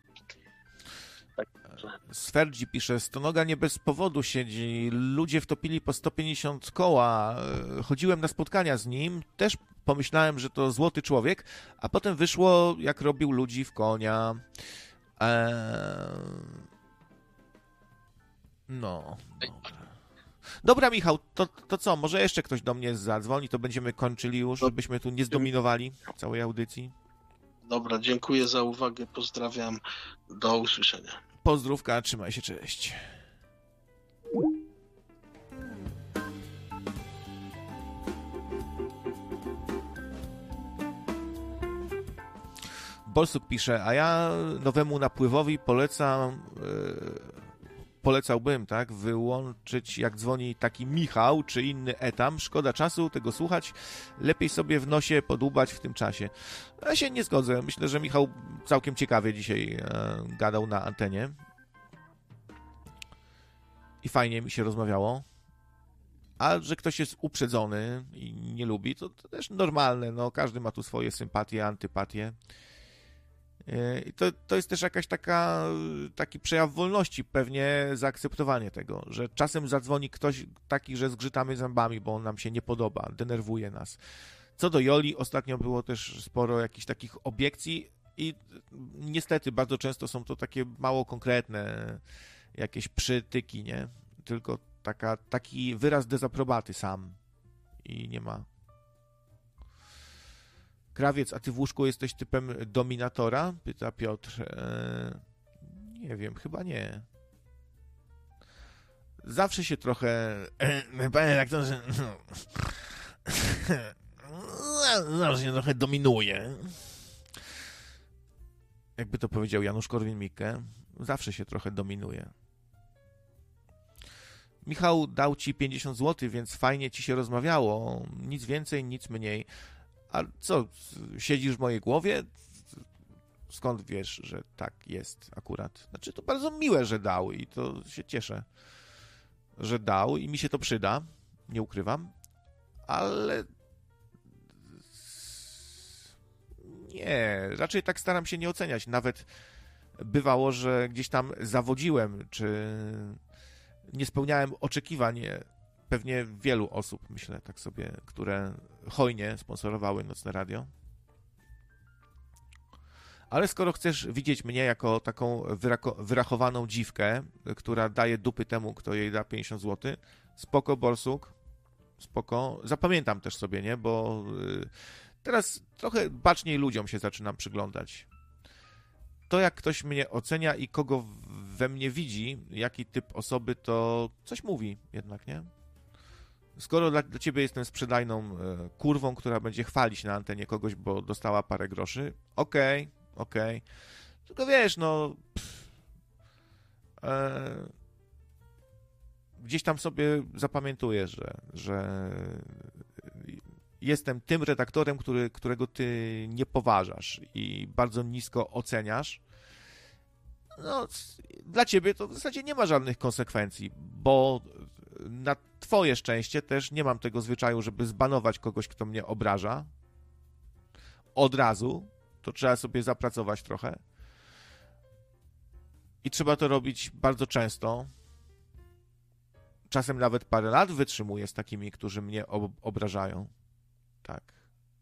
Sferdzi pisze, Stonoga nie bez powodu siedzi, ludzie wtopili po 150 koła, chodziłem na spotkania z nim, też pomyślałem, że to złoty człowiek, a potem wyszło, jak robił ludzi w konia. No, dobra, Michał, to co, może jeszcze ktoś do mnie zadzwoni, to będziemy kończyli już, żebyśmy tu nie zdominowali całej audycji. Dobra, dziękuję za uwagę, pozdrawiam, do usłyszenia. Pozdrówka, trzymaj się, cześć. Bolsuk pisze, a ja nowemu napływowi polecałbym, tak, wyłączyć, jak dzwoni taki Michał czy inny etam. Szkoda czasu tego słuchać. Lepiej sobie w nosie podłubać w tym czasie. Ja się nie zgodzę. Myślę, że Michał całkiem ciekawie dzisiaj gadał na antenie. I fajnie mi się rozmawiało. A że ktoś jest uprzedzony i nie lubi, to też normalne. No, każdy ma tu swoje sympatie, antypatie. I to jest też jakaś taki przejaw wolności, pewnie zaakceptowanie tego, że czasem zadzwoni ktoś taki, że zgrzytamy zębami, bo on nam się nie podoba, denerwuje nas. Co do Joli, ostatnio było też sporo jakichś takich obiekcji i niestety bardzo często są to takie mało konkretne jakieś przytyki, nie? Tylko taki wyraz dezaprobaty sam i nie ma. Krawiec, a ty w łóżku jesteś typem dominatora? Pyta Piotr. Nie wiem, chyba nie. Zawsze się trochę... Panie redaktorze... Zawsze się trochę dominuje. Jakby to powiedział Janusz Korwin-Mikke. Zawsze się trochę dominuje. Michał dał ci 50 zł, więc fajnie ci się rozmawiało. Nic więcej, nic mniej. A co, siedzisz w mojej głowie? Skąd wiesz, że tak jest akurat? Znaczy, to bardzo miłe, że dał i to się cieszę, że dał i mi się to przyda, nie ukrywam, ale nie, raczej tak staram się nie oceniać. Nawet bywało, że gdzieś tam zawodziłem, czy nie spełniałem oczekiwań pewnie wielu osób, myślę tak sobie, które hojnie sponsorowały Nocne Radio. Ale skoro chcesz widzieć mnie jako taką wyrachowaną dziwkę, która daje dupy temu, kto jej da 50 zł, spoko, Borsuk, spoko. Zapamiętam też sobie, nie? Bo teraz trochę baczniej ludziom się zaczynam przyglądać. To, jak ktoś mnie ocenia i kogo we mnie widzi, jaki typ osoby, to coś mówi jednak, nie? Skoro dla ciebie jestem sprzedajną kurwą, która będzie chwalić na antenie kogoś, bo dostała parę groszy, okej. Tylko wiesz, no... gdzieś tam sobie zapamiętuję, że jestem tym redaktorem, którego ty nie poważasz i bardzo nisko oceniasz. No, dla ciebie to w zasadzie nie ma żadnych konsekwencji, bo na twoje szczęście też nie mam tego zwyczaju, żeby zbanować kogoś, kto mnie obraża. Od razu. To trzeba sobie zapracować trochę. I trzeba to robić bardzo często. Czasem nawet parę lat wytrzymuję z takimi, którzy mnie obrażają. Tak.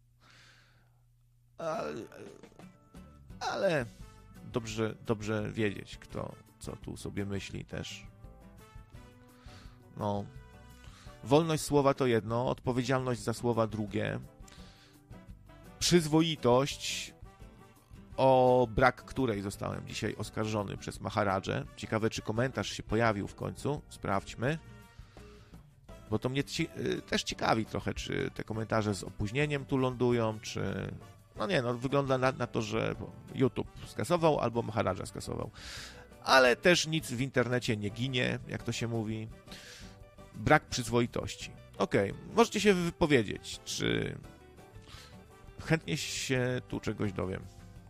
Ale dobrze wiedzieć, kto co tu sobie myśli też. No. Wolność słowa to jedno, odpowiedzialność za słowa drugie. Przyzwoitość, o brak której zostałem dzisiaj oskarżony przez Maharadżę. Ciekawe, czy komentarz się pojawił w końcu. Sprawdźmy. Bo to mnie też ciekawi trochę, czy te komentarze z opóźnieniem tu lądują, czy... No nie, no wygląda na to, że YouTube skasował albo Maharadża skasował. Ale też nic w internecie nie ginie, jak to się mówi. Brak przyzwoitości. Okej, możecie się wypowiedzieć, czy chętnie się tu czegoś dowiem.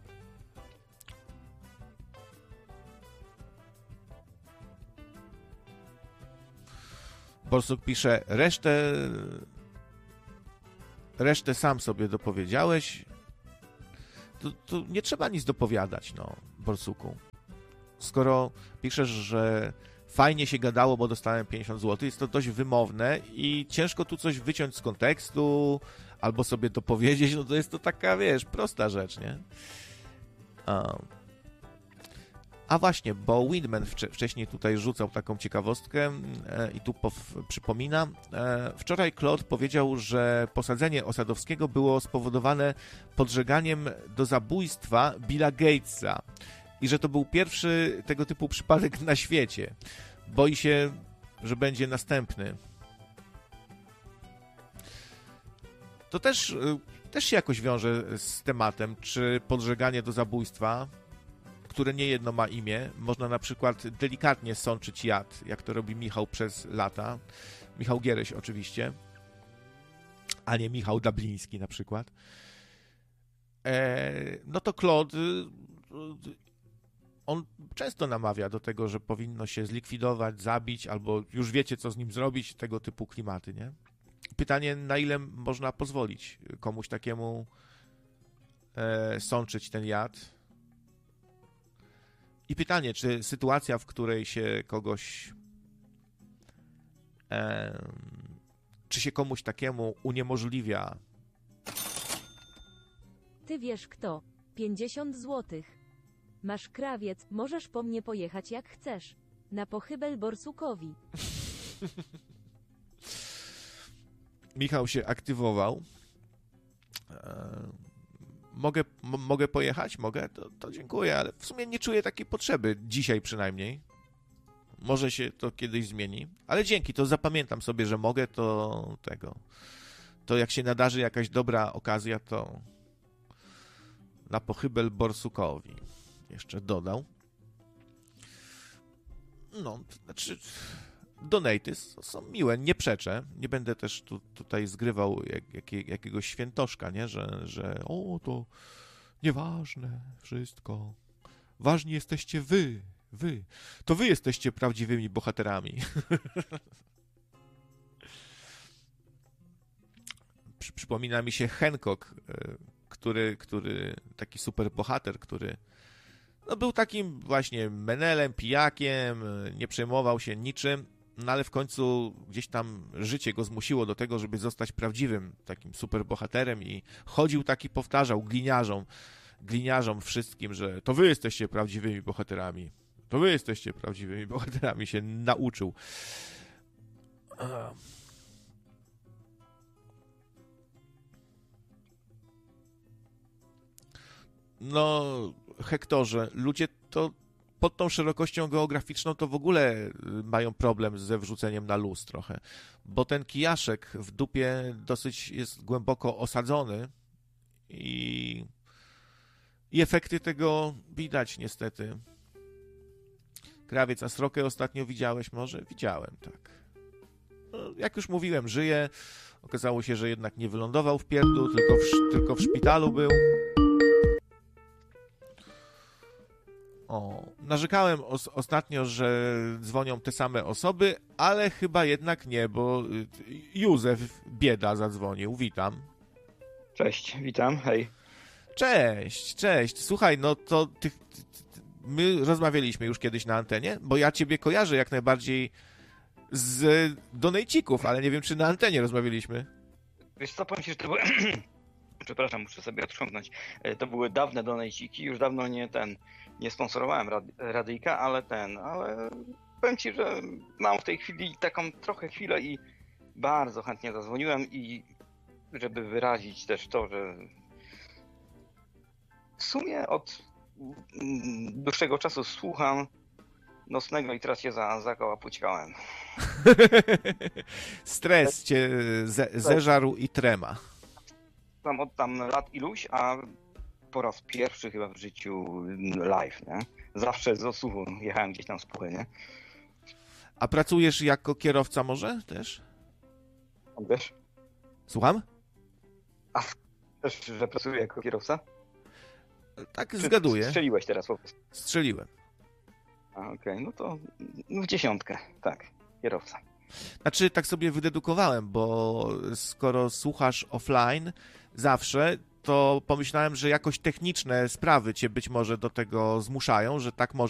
Borsuk pisze, resztę sam sobie dopowiedziałeś. To nie trzeba nic dopowiadać, no, Borsuku. Skoro piszesz, że fajnie się gadało, bo dostałem 50 zł, jest to dość wymowne i ciężko tu coś wyciąć z kontekstu albo sobie dopowiedzieć, no to jest to taka, wiesz, prosta rzecz, nie? A właśnie, bo Windman wcześniej tutaj rzucał taką ciekawostkę i tu przypomina. Wczoraj Claude powiedział, że posadzenie Osadowskiego było spowodowane podżeganiem do zabójstwa Billa Gatesa i że to był pierwszy tego typu przypadek na świecie. Boi się, że będzie następny. To też się jakoś wiąże z tematem, czy podżeganie do zabójstwa, które niejedno ma imię, można na przykład delikatnie sączyć jad, jak to robi Michał przez lata. Michał Giereś oczywiście, a nie Michał Dabliński na przykład. No to Claude, on często namawia do tego, że powinno się zlikwidować, zabić, albo już wiecie, co z nim zrobić, tego typu klimaty, nie? Pytanie, na ile można pozwolić komuś takiemu sączyć ten jad? I pytanie, czy sytuacja, w której się kogoś, czy się komuś takiemu uniemożliwia... Ty wiesz kto? 50 złotych. Masz krawiec, możesz po mnie pojechać jak chcesz. Na pochybel Borsukowi. Michał się aktywował. Mogę pojechać? Mogę? To dziękuję, ale w sumie nie czuję takiej potrzeby. Dzisiaj przynajmniej. Może się to kiedyś zmieni. Ale dzięki, to zapamiętam sobie, że mogę, to tego. To jak się nadarzy jakaś dobra okazja, to na pochybel Borsukowi. Jeszcze dodał. No, to znaczy... Donaty są miłe, nie przeczę. Nie będę też tutaj zgrywał jakiegoś świętoszka, nie? Że to nieważne wszystko. Ważni jesteście wy. To wy jesteście prawdziwymi bohaterami. Przypomina mi się Hancock, który taki super bohater, który był takim właśnie menelem, pijakiem, nie przejmował się niczym. No ale w końcu gdzieś tam życie go zmusiło do tego, żeby zostać prawdziwym takim superbohaterem i chodził taki, powtarzał gliniarzom wszystkim, że to wy jesteście prawdziwymi bohaterami. To wy jesteście prawdziwymi bohaterami, się nauczył. No, Hektorze, ludzie to pod tą szerokością geograficzną to w ogóle mają problem ze wrzuceniem na luz trochę, bo ten kijaszek w dupie dosyć jest głęboko osadzony i efekty tego widać niestety. Krawiec, a Srokę ostatnio widziałeś może? Widziałem, tak. No, jak już mówiłem, żyje. Okazało się, że jednak nie wylądował w pierdlu, tylko w szpitalu był. Narzekałem ostatnio, że dzwonią te same osoby, ale chyba jednak nie, bo Józef Bieda zadzwonił. Witam. Cześć, witam, hej. Cześć. Słuchaj, no to my rozmawialiśmy już kiedyś na antenie, bo ja ciebie kojarzę jak najbardziej z donejcików, ale nie wiem, czy na antenie rozmawialiśmy. Wiesz co, powiem ci, że to były... Przepraszam, muszę sobie odchrząknąć. To były dawne donejciki, już dawno nie sponsorowałem radyjka, ale powiem ci, że mam w tej chwili taką trochę chwilę i bardzo chętnie zadzwoniłem i żeby wyrazić też to, że w sumie od dłuższego czasu słucham Nocnego i teraz się zakołapućkałem. Stres cię zeżarł i trema. Od tam lat iluś, a po raz pierwszy chyba w życiu live, nie? Zawsze z odsłuchu jechałem gdzieś tam z puchy, nie? A pracujesz jako kierowca może też? Wiesz? Słucham? A też, że pracuję jako kierowca? Tak, zgaduję. Strzeliłeś teraz po prostu. Strzeliłem. Okej, no to w 10, tak, kierowca. Znaczy, tak sobie wydedukowałem, bo skoro słuchasz offline zawsze, to pomyślałem, że jakoś techniczne sprawy cię być może do tego zmuszają, że tak może